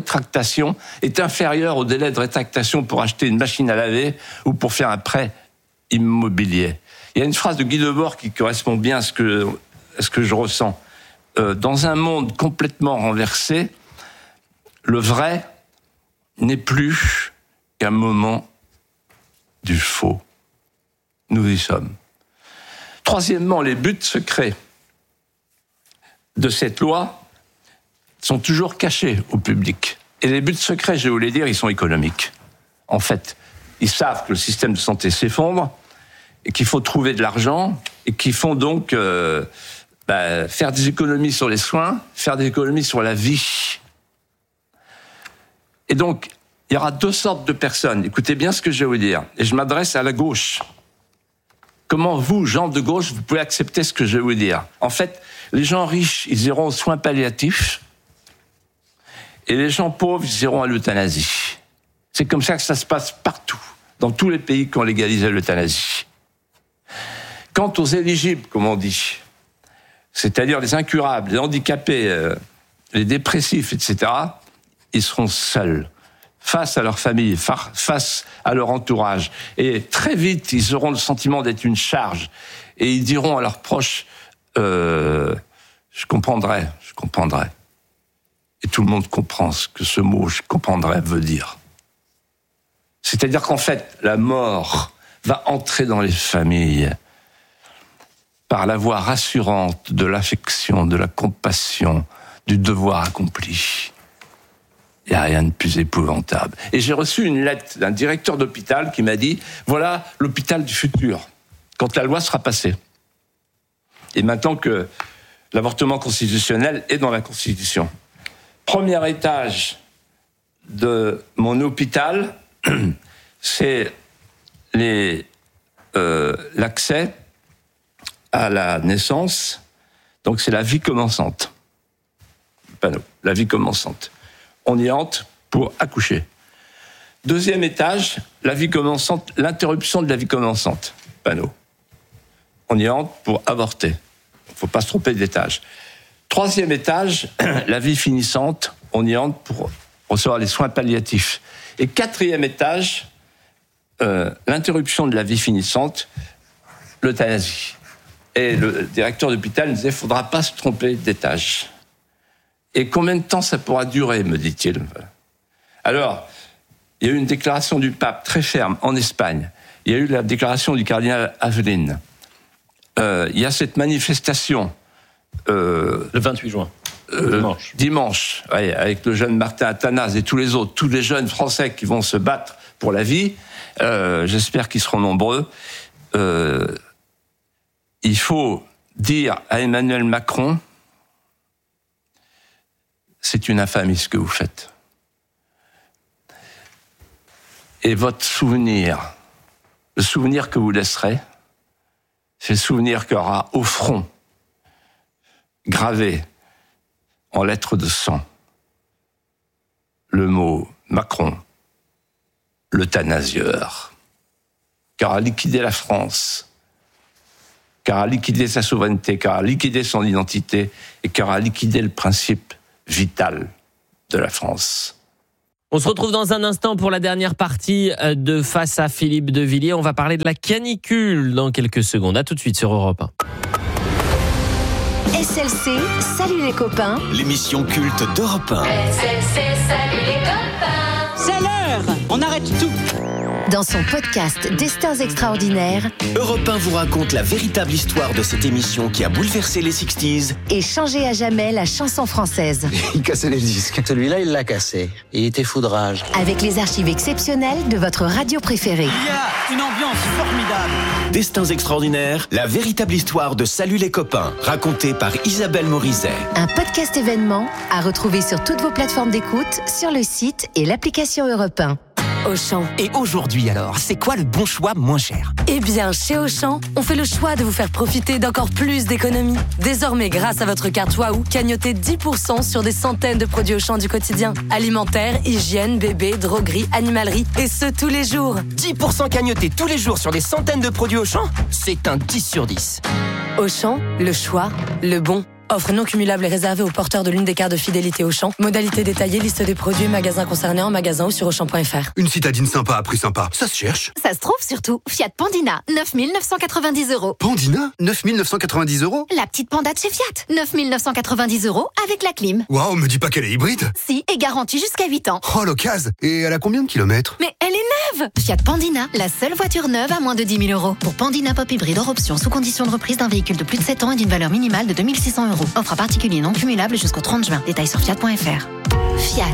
est inférieur au délai de rétractation pour acheter une machine à laver ou pour faire un prêt immobilier. Il y a une phrase de Guy Debord qui correspond bien à ce que je ressens. Dans un monde complètement renversé, le vrai n'est plus qu'un moment du faux. Nous y sommes. Troisièmement, les buts secrets de cette loi sont toujours cachés au public. Et les buts secrets, je vais vous les dire, ils sont économiques. En fait, ils savent que le système de santé s'effondre et qu'il faut trouver de l'argent et qu'ils font donc faire des économies sur les soins, faire des économies sur la vie. Et donc, il y aura deux sortes de personnes. Écoutez bien ce que je vais vous dire. Et je m'adresse à la gauche. Comment vous, gens de gauche, vous pouvez accepter ce que je vais vous dire ? En fait, les gens riches, ils iront aux soins palliatifs et les gens pauvres, ils iront à l'euthanasie. C'est comme ça que ça se passe partout, dans tous les pays qui ont légalisé l'euthanasie. Quant aux éligibles, comme on dit, c'est-à-dire les incurables, les handicapés, les dépressifs, etc., ils seront seuls, face à leur famille, face à leur entourage. Et très vite, ils auront le sentiment d'être une charge. Et ils diront à leurs proches, je comprendrai. Et tout le monde comprend ce que ce mot « je comprendrai » veut dire. C'est-à-dire qu'en fait, la mort va entrer dans les familles par la voie rassurante de l'affection, de la compassion, du devoir accompli. Il n'y a rien de plus épouvantable. Et j'ai reçu une lettre d'un directeur d'hôpital qui m'a dit « Voilà l'hôpital du futur, quand la loi sera passée. » Et maintenant que l'avortement constitutionnel est dans la Constitution. Premier étage de mon hôpital, c'est l'accès à la naissance. Donc c'est la vie commençante. Panneau, la vie commençante. On y entre pour accoucher. Deuxième étage, la vie commençante, l'interruption de la vie commençante. Panneau. On y entre pour avorter. Il ne faut pas se tromper d'étage. Troisième étage, la vie finissante. On y entre pour recevoir les soins palliatifs. Et quatrième étage, l'interruption de la vie finissante, l'euthanasie. Et le directeur d'hôpital me disait, il ne faudra pas se tromper d'étage. Et combien de temps ça pourra durer, me dit-il. Alors, il y a eu une déclaration du pape très ferme en Espagne. Il y a eu la déclaration du cardinal Avelin. Il y a cette manifestation. Le 28 juin. Dimanche, ouais, avec le jeune Martin Athanase et tous les autres, tous les jeunes Français qui vont se battre pour la vie. J'espère qu'ils seront nombreux. Il faut dire à Emmanuel Macron, c'est une infamie ce que vous faites. Et votre souvenir Le souvenir que vous laisserez, c'est le souvenir qu'il y aura au front, gravé en lettres de sang, le mot Macron, l'euthanasieur, qui aura liquidé la France, qui aura liquidé sa souveraineté, qui aura liquidé son identité et qui aura liquidé le principe vital de la France. On se retrouve dans un instant pour la dernière partie de Face à Philippe de Villiers. On va parler de la canicule dans quelques secondes. À tout de suite sur Europe 1. SLC, salut les copains. L'émission culte d'Europe 1. SLC, salut les copains. C'est l'heure, on arrête tout. Dans son podcast Destins extraordinaires, Europe 1 vous raconte la véritable histoire de cette émission qui a bouleversé les 60s et changé à jamais la chanson française. Il cassait les disques. Celui-là, il l'a cassé. Il était foudrage. Avec les archives exceptionnelles de votre radio préférée. Il y a une ambiance formidable. Destins extraordinaires, la véritable histoire de Salut les copains, racontée par Isabelle Morizet. Un podcast événement à retrouver sur toutes vos plateformes d'écoute, sur le site et l'application Europe 1. Auchan. Et aujourd'hui alors, c'est quoi le bon choix moins cher? Eh bien, chez Auchan, on fait le choix de vous faire profiter d'encore plus d'économies. Désormais, grâce à votre carte Waouh, cagnotez 10% sur des centaines de produits Auchan du quotidien. Alimentaire, hygiène, bébé, droguerie, animalerie, et ce tous les jours. 10% cagnotés tous les jours sur des centaines de produits Auchan? C'est un 10 sur 10. Auchan, le choix, le bon. Offre non cumulable et réservée aux porteurs de l'une des cartes de fidélité Auchan. Modalité détaillée, liste des produits, magasins concernés en magasin ou sur Auchan.fr. Une citadine sympa à prix sympa, ça se cherche. Ça se trouve surtout. Fiat Pandina, 9 990 €. Pandina, 9 990 €. La petite panda de chez Fiat, 9 990 € avec la clim. Waouh, me dis pas qu'elle est hybride. Si, et garantie jusqu'à 8 ans. Oh, l'occasion. Et elle a combien de kilomètres? Mais elle est neuve. Fiat Pandina, la seule voiture neuve à moins de 10 000 €. Pour Pandina Pop Hybride hors option, sous condition de reprise d'un véhicule de plus de 7 ans et d'une valeur minimale de 2 600 €. Offre à particulier non cumulable jusqu'au 30 juin. Détails sur fiat.fr. Fiat.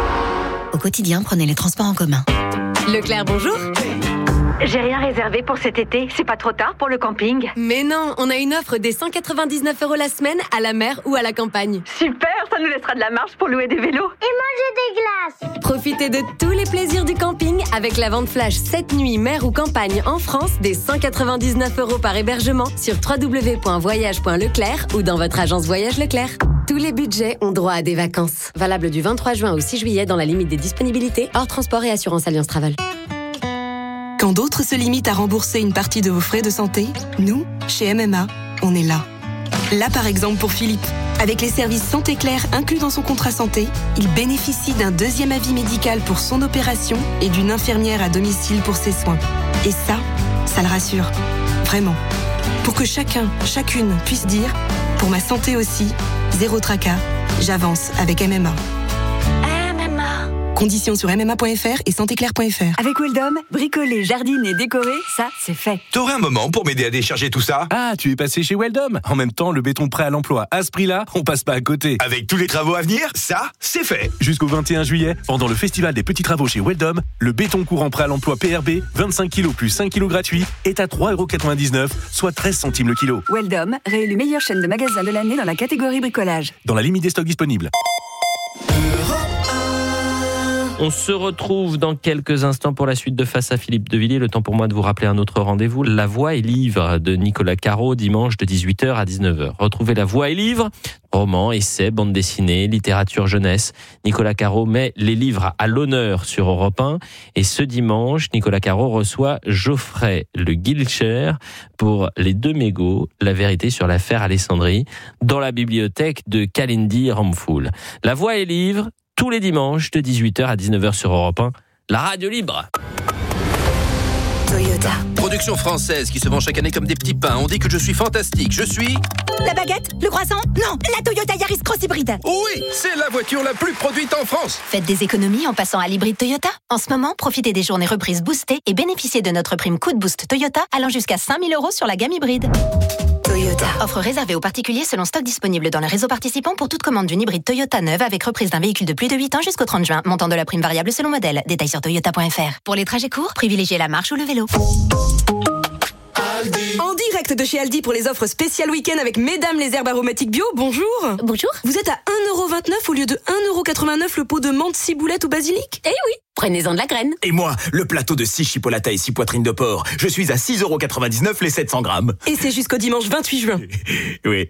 Au quotidien, prenez les transports en commun. Leclerc, bonjour. J'ai rien réservé pour cet été. C'est pas trop tard pour le camping? Mais non, on a une offre des 199 € la semaine à la mer ou à la campagne. Super, ça nous laissera de la marge pour louer des vélos. Et manger des glaces. Profitez de tous les plaisirs du camping avec la vente flash 7 nuits mer ou campagne en France des 199 € par hébergement sur www.voyage.leclerc ou dans votre agence Voyage Leclerc. Tous les budgets ont droit à des vacances. Valable du 23 juin au 6 juillet dans la limite des disponibilités, hors transport et assurance Alliance Travel. Quand d'autres se limitent à rembourser une partie de vos frais de santé, nous, chez MMA, on est là. Là, par exemple, pour Philippe. Avec les services Santé Claire inclus dans son contrat santé, il bénéficie d'un deuxième avis médical pour son opération et d'une infirmière à domicile pour ses soins. Et ça le rassure. Vraiment. Pour que chacun, chacune puisse dire « Pour ma santé aussi, zéro tracas, j'avance avec MMA ». Conditions sur mma.fr et santéclair.fr. Avec Weldom, bricoler, jardiner, décorer, ça, c'est fait. T'aurais un moment pour m'aider à décharger tout ça? Ah, tu es passé chez Weldom. En même temps, le béton prêt à l'emploi. À ce prix-là, on passe pas à côté. Avec tous les travaux à venir, ça, c'est fait. Jusqu'au 21 juillet, pendant le festival des petits travaux chez Weldom, le béton courant prêt à l'emploi PRB, 25 kg plus 5 kg gratuit, est à 3,99 €, soit 13 centimes le kilo. Weldom, réélu meilleure chaîne de magasins de l'année dans la catégorie bricolage. Dans la limite des stocks disponibles. On se retrouve dans quelques instants pour la suite de Face à Philippe de Villiers. Le temps pour moi de vous rappeler un autre rendez-vous. La Voix et Livre de Nicolas Caro, dimanche de 18h à 19h. Retrouvez La Voix et Livre, romans, essais, bande dessinée, littérature jeunesse. Nicolas Caro met les livres à l'honneur sur Europe 1. Et ce dimanche, Nicolas Caro reçoit Geoffrey Le Guilcher pour Les Deux Mégots, la vérité sur l'affaire Alessandrie, dans la bibliothèque de Kalindi Ramfoul. La Voix et Livre, tous les dimanches de 18h à 19h sur Europe 1, la radio libre. Toyota. Production française qui se vend chaque année comme des petits pains. On dit que je suis fantastique. Je suis... La baguette? Le croissant? Non, la Toyota Yaris Cross hybride. Oui, c'est la voiture la plus produite en France. Faites des économies en passant à l'hybride Toyota. En ce moment, profitez des journées reprises boostées et bénéficiez de notre prime Coup de Boost Toyota allant jusqu'à 5 000 € sur la gamme hybride. Toyota. Offre réservée aux particuliers selon stock disponible dans le réseau participant pour toute commande d'une hybride Toyota neuve avec reprise d'un véhicule de plus de 8 ans jusqu'au 30 juin. Montant de la prime variable selon modèle. Détails sur toyota.fr. Pour les trajets courts, privilégiez la marche ou le vélo. En direct direct de chez Aldi pour les offres spéciales week-end avec Mesdames les herbes aromatiques bio. Bonjour. Bonjour. Vous êtes à 1,29€ au lieu de 1,89€ le pot de menthe, ciboulette ou basilic? Eh oui, prenez-en de la graine. Et moi, le plateau de 6 chipolatas et 6 poitrines de porc. Je suis à 6,99€ les 700 grammes. Et c'est jusqu'au dimanche 28 juin. Oui.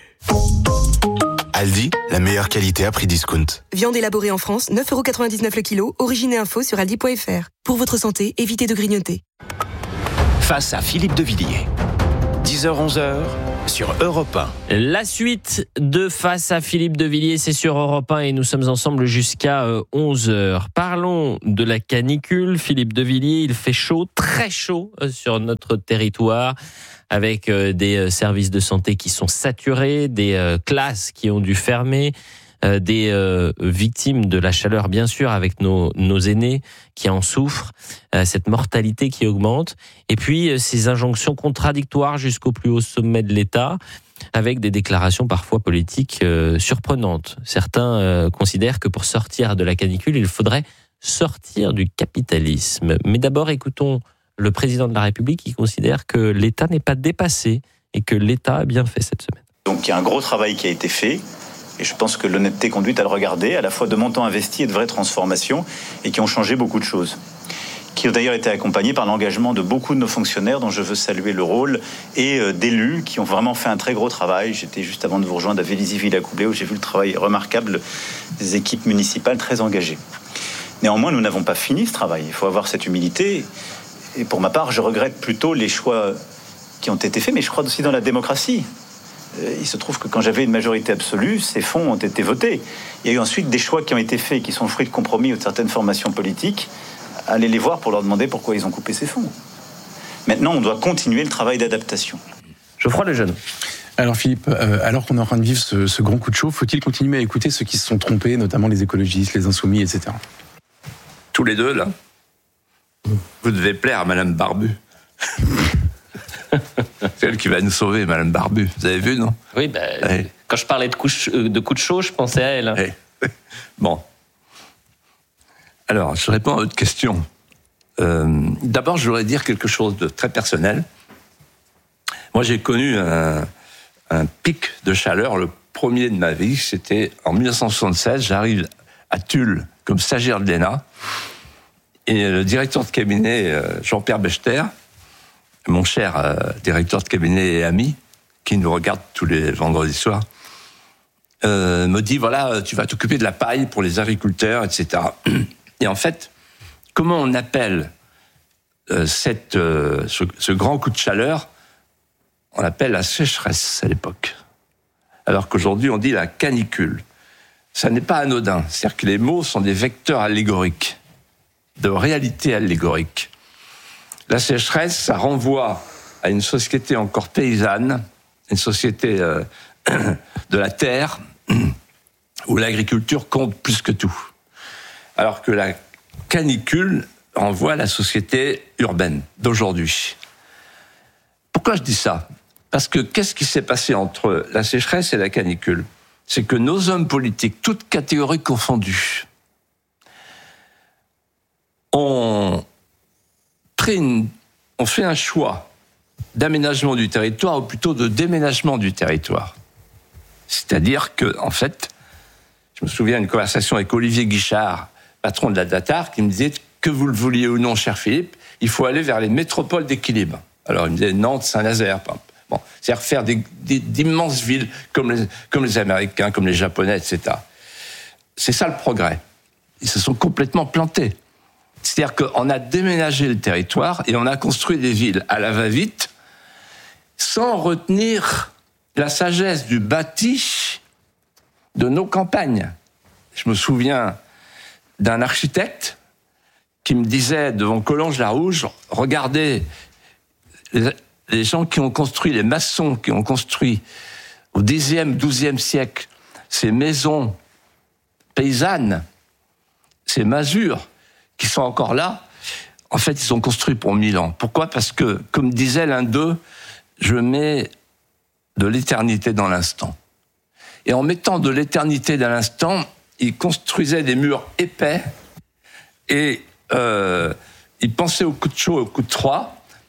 Aldi, la meilleure qualité à prix discount. Viande élaborée en France, 9,99€ le kilo. Origine et info sur aldi.fr. Pour votre santé, évitez de grignoter. Face à Philippe de Villiers. 10h-11h sur Europe 1. La suite de Face à Philippe de Villiers, c'est sur Europe 1 et nous sommes ensemble jusqu'à 11h. Parlons de la canicule. Philippe de Villiers, il fait chaud, très chaud sur notre territoire, avec des services de santé qui sont saturés, des classes qui ont dû fermer, des victimes de la chaleur, bien sûr, avec nos aînés qui en souffrent, cette mortalité qui augmente, et puis ces injonctions contradictoires jusqu'au plus haut sommet de l'État, avec des déclarations parfois politiques surprenantes. Certains considèrent que pour sortir de la canicule, il faudrait sortir du capitalisme. Mais d'abord, écoutons le président de la République qui considère que l'État n'est pas dépassé et que l'État a bien fait cette semaine. Donc il y a un gros travail qui a été fait et je pense que l'honnêteté conduit à le regarder, à la fois de montants investis et de vraies transformations et qui ont changé beaucoup de choses. Qui ont d'ailleurs été accompagnés par l'engagement de beaucoup de nos fonctionnaires dont je veux saluer le rôle et d'élus qui ont vraiment fait un très gros travail. J'étais juste avant de vous rejoindre à Vélizy-Villacoublay où j'ai vu le travail remarquable des équipes municipales très engagées. Néanmoins, nous n'avons pas fini ce travail. Il faut avoir cette humilité. Et pour ma part, je regrette plutôt les choix qui ont été faits, mais je crois aussi dans la démocratie. Il se trouve que quand j'avais une majorité absolue, ces fonds ont été votés. Il y a eu ensuite des choix qui ont été faits, qui sont le fruit de compromis ou de certaines formations politiques. Allez les voir pour leur demander pourquoi ils ont coupé ces fonds. Maintenant, on doit continuer le travail d'adaptation. Geoffroy Lejeune. Alors Philippe, alors qu'on est en train de vivre ce grand coup de chaud, faut-il continuer à écouter ceux qui se sont trompés, notamment les écologistes, les insoumis, etc. Tous les deux, là. Vous devez plaire à Madame Barbu. C'est elle qui va nous sauver, Madame Barbu. Vous avez vu, non? Oui, quand je parlais de coup de chaud, je pensais à elle. Bon. Alors, je réponds à votre question. D'abord, je voudrais dire quelque chose de très personnel. Moi, j'ai connu un pic de chaleur, le premier de ma vie. C'était en 1976. J'arrive à Tulle comme stagiaire de l'ENA. Et le directeur de cabinet, Jean-Pierre Bechter, mon cher directeur de cabinet et ami, qui nous regarde tous les vendredis soirs, me dit, voilà, tu vas t'occuper de la paille pour les agriculteurs, etc. Et en fait, comment on appelle ce grand coup de chaleur? On l'appelle la sécheresse à l'époque. Alors qu'aujourd'hui, on dit la canicule. Ça n'est pas anodin. C'est-à-dire que les mots sont des vecteurs allégoriques, de réalité allégorique. La sécheresse, ça renvoie à une société encore paysanne, une société de la terre, où l'agriculture compte plus que tout. Alors que la canicule renvoie à la société urbaine d'aujourd'hui. Pourquoi je dis ça? Parce que qu'est-ce qui s'est passé entre la sécheresse et la canicule? C'est que nos hommes politiques, toutes catégories confondues, ont fait un choix d'aménagement du territoire, ou plutôt de déménagement du territoire. C'est-à-dire que, en fait, je me souviens d'une conversation avec Olivier Guichard, patron de la DATAR, qui me disait que vous le vouliez ou non, cher Philippe, il faut aller vers les métropoles d'équilibre. Alors il me disait Nantes, Saint-Nazaire. Bon, c'est-à-dire faire d'immenses villes comme les Américains, comme les Japonais, etc. C'est ça le progrès. Ils se sont complètement plantés. C'est-à-dire qu'on a déménagé le territoire et on a construit des villes à la va-vite sans retenir la sagesse du bâti de nos campagnes. Je me souviens d'un architecte qui me disait devant Collonges-la-Rouge, regardez les gens qui ont construit, les maçons qui ont construit au Xe, XIIe siècle ces maisons paysannes, ces masures qui sont encore là, en fait, ils sont construits pour 1000 ans. Pourquoi? Parce que, comme disait l'un d'eux, je mets de l'éternité dans l'instant. Et en mettant de l'éternité dans l'instant, ils construisaient des murs épais et ils pensaient au coup de chaud et au coup de froid,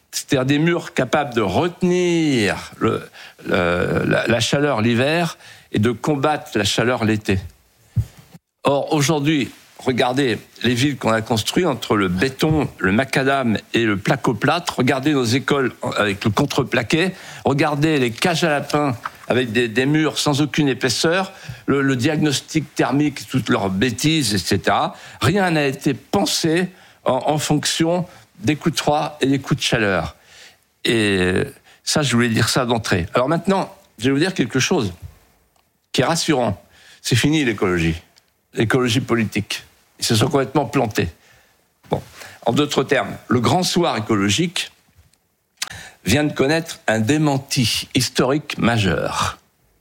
c'est-à-dire des murs capables de retenir la chaleur l'hiver et de combattre la chaleur l'été. Or, aujourd'hui, regardez les villes qu'on a construites entre le béton, le macadam et le placo-plâtre. Regardez nos écoles avec le contreplaqué. Regardez les cages à lapins avec des murs sans aucune épaisseur. Le diagnostic thermique, toutes leurs bêtises, etc. Rien n'a été pensé en fonction des coups de froid et des coups de chaleur. Et ça, je voulais dire ça d'entrée. Alors maintenant, je vais vous dire quelque chose qui est rassurant. C'est fini l'écologie politique. Ils se sont complètement plantés. Bon. En d'autres termes, le grand soir écologique vient de connaître un démenti historique majeur.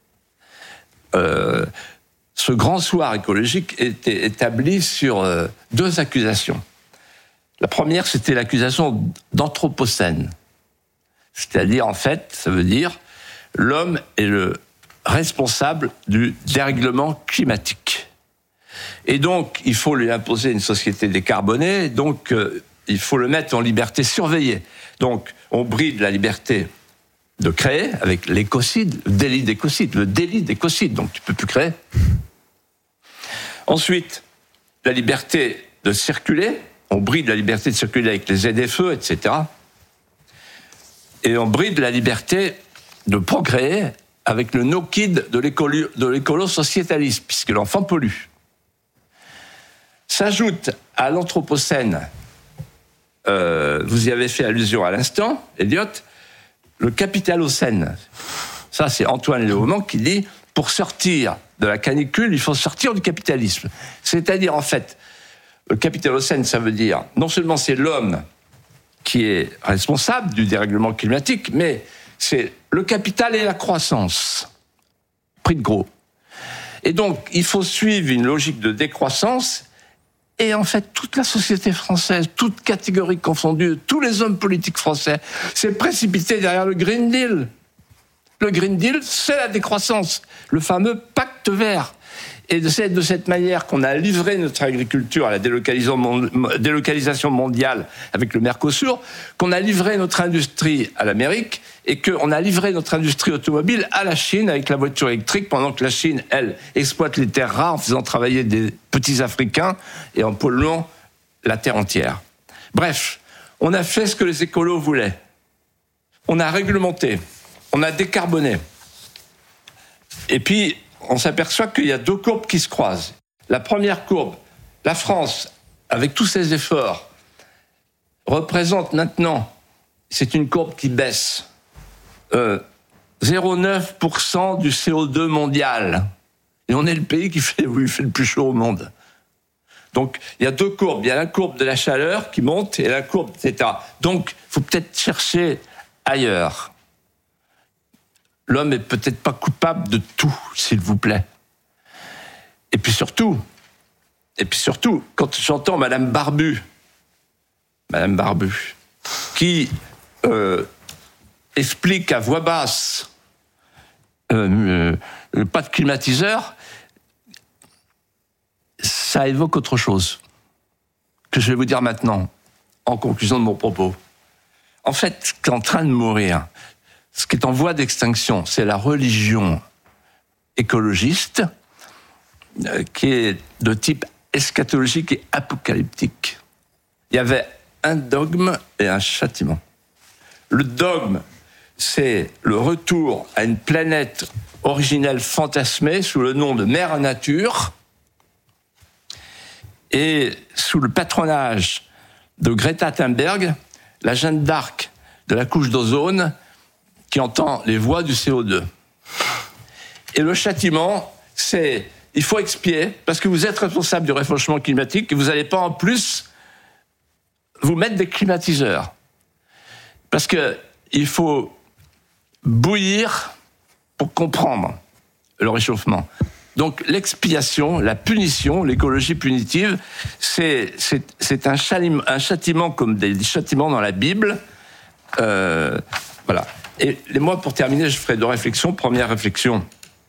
Ce grand soir écologique était établi sur deux accusations. La première, c'était l'accusation d'anthropocène. C'est-à-dire, en fait, ça veut dire l'homme est le responsable du dérèglement climatique. Et donc, il faut lui imposer une société décarbonée, donc il faut le mettre en liberté surveillée. Donc, on bride la liberté de créer avec l'écocide, le délit d'écocide, donc tu peux plus créer. Ensuite, la liberté de circuler, on bride la liberté de circuler avec les ZFE, etc. Et on bride la liberté de procréer avec le no-kid de l'écolo-sociétalisme, puisque l'enfant pollue. S'ajoute à l'anthropocène, vous y avez fait allusion à l'instant, Elliot, le capitalocène. Ça, c'est Antoine Léaumont qui dit « Pour sortir de la canicule, il faut sortir du capitalisme ». C'est-à-dire, en fait, le capitalocène, ça veut dire, non seulement c'est l'homme qui est responsable du dérèglement climatique, mais c'est le capital et la croissance. Prix de gros. Et donc, il faut suivre une logique de décroissance. Et en fait, toute la société française, toute catégorie confondue, tous les hommes politiques français, s'est précipité derrière le Green Deal. Le Green Deal, c'est la décroissance, le fameux pacte vert. Et c'est de cette manière qu'on a livré notre agriculture à la délocalisation mondiale avec le Mercosur, qu'on a livré notre industrie à l'Amérique et qu'on a livré notre industrie automobile à la Chine avec la voiture électrique, pendant que la Chine, elle, exploite les terres rares en faisant travailler des petits Africains et en polluant la terre entière. Bref, on a fait ce que les écolos voulaient. On a réglementé, on a décarboné. Et puis, on s'aperçoit qu'il y a deux courbes qui se croisent. La première courbe, la France, avec tous ses efforts, représente maintenant, c'est une courbe qui baisse, 0,9% du CO2 mondial. Et on est le pays qui fait le plus chaud au monde. Donc, il y a deux courbes. Il y a la courbe de la chaleur qui monte et la courbe, etc. Donc, il faut peut-être chercher ailleurs. L'homme est peut-être pas coupable de tout, s'il vous plaît. Et puis surtout, quand j'entends Madame Barbu, qui explique à voix basse pas de climatiseur, ça évoque autre chose que je vais vous dire maintenant, en conclusion de mon propos. En fait, ce qui est en train de mourir, ce qui est en voie d'extinction, c'est la religion écologiste qui est de type eschatologique et apocalyptique. Il y avait un dogme et un châtiment. Le dogme, c'est le retour à une planète originelle fantasmée sous le nom de Mère Nature et sous le patronage de Greta Thunberg, la Jeanne d'Arc de la couche d'ozone, qui entend les voix du CO2. Et le châtiment, c'est il faut expier, parce que vous êtes responsable du réchauffement climatique et vous n'allez pas en plus vous mettre des climatiseurs. Parce que il faut bouillir pour comprendre le réchauffement. Donc l'expiation, la punition, l'écologie punitive, c'est un châtiment comme des châtiments dans la Bible. Voilà. Et moi, pour terminer, je ferai deux réflexions. Première réflexion,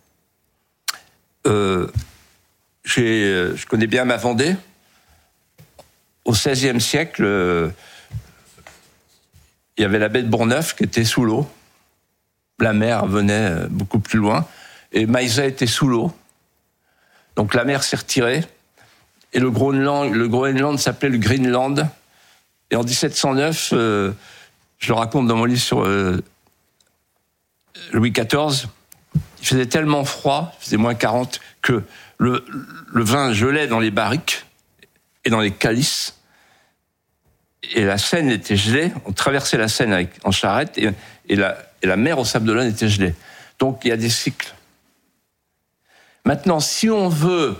je connais bien ma Vendée. Au XVIe siècle, il y avait la baie de Bourgneuf qui était sous l'eau. La mer venait beaucoup plus loin. Et Maïsa était sous l'eau. Donc la mer s'est retirée. Et le Groenland s'appelait le Greenland. Et en 1709, je le raconte dans mon livre sur Louis XIV, il faisait tellement froid, il faisait moins 40, que le vin gelait dans les barriques et dans les calices. Et la Seine était gelée. On traversait la Seine en charrette et la mer au Sable d'Olonne était gelée. Donc il y a des cycles. Maintenant, si on veut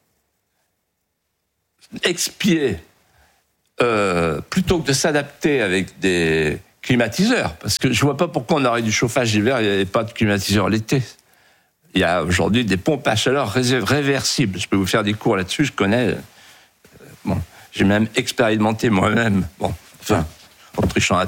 expier, plutôt que de s'adapter avec des climatiseurs, parce que je vois pas pourquoi on aurait du chauffage l'hiver et il n'y avait pas de climatiseur l'été. Il y a aujourd'hui des pompes à chaleur réversibles. Je peux vous faire des cours là-dessus, je connais. Bon, j'ai même expérimenté moi-même. Bon, enfin, en trichant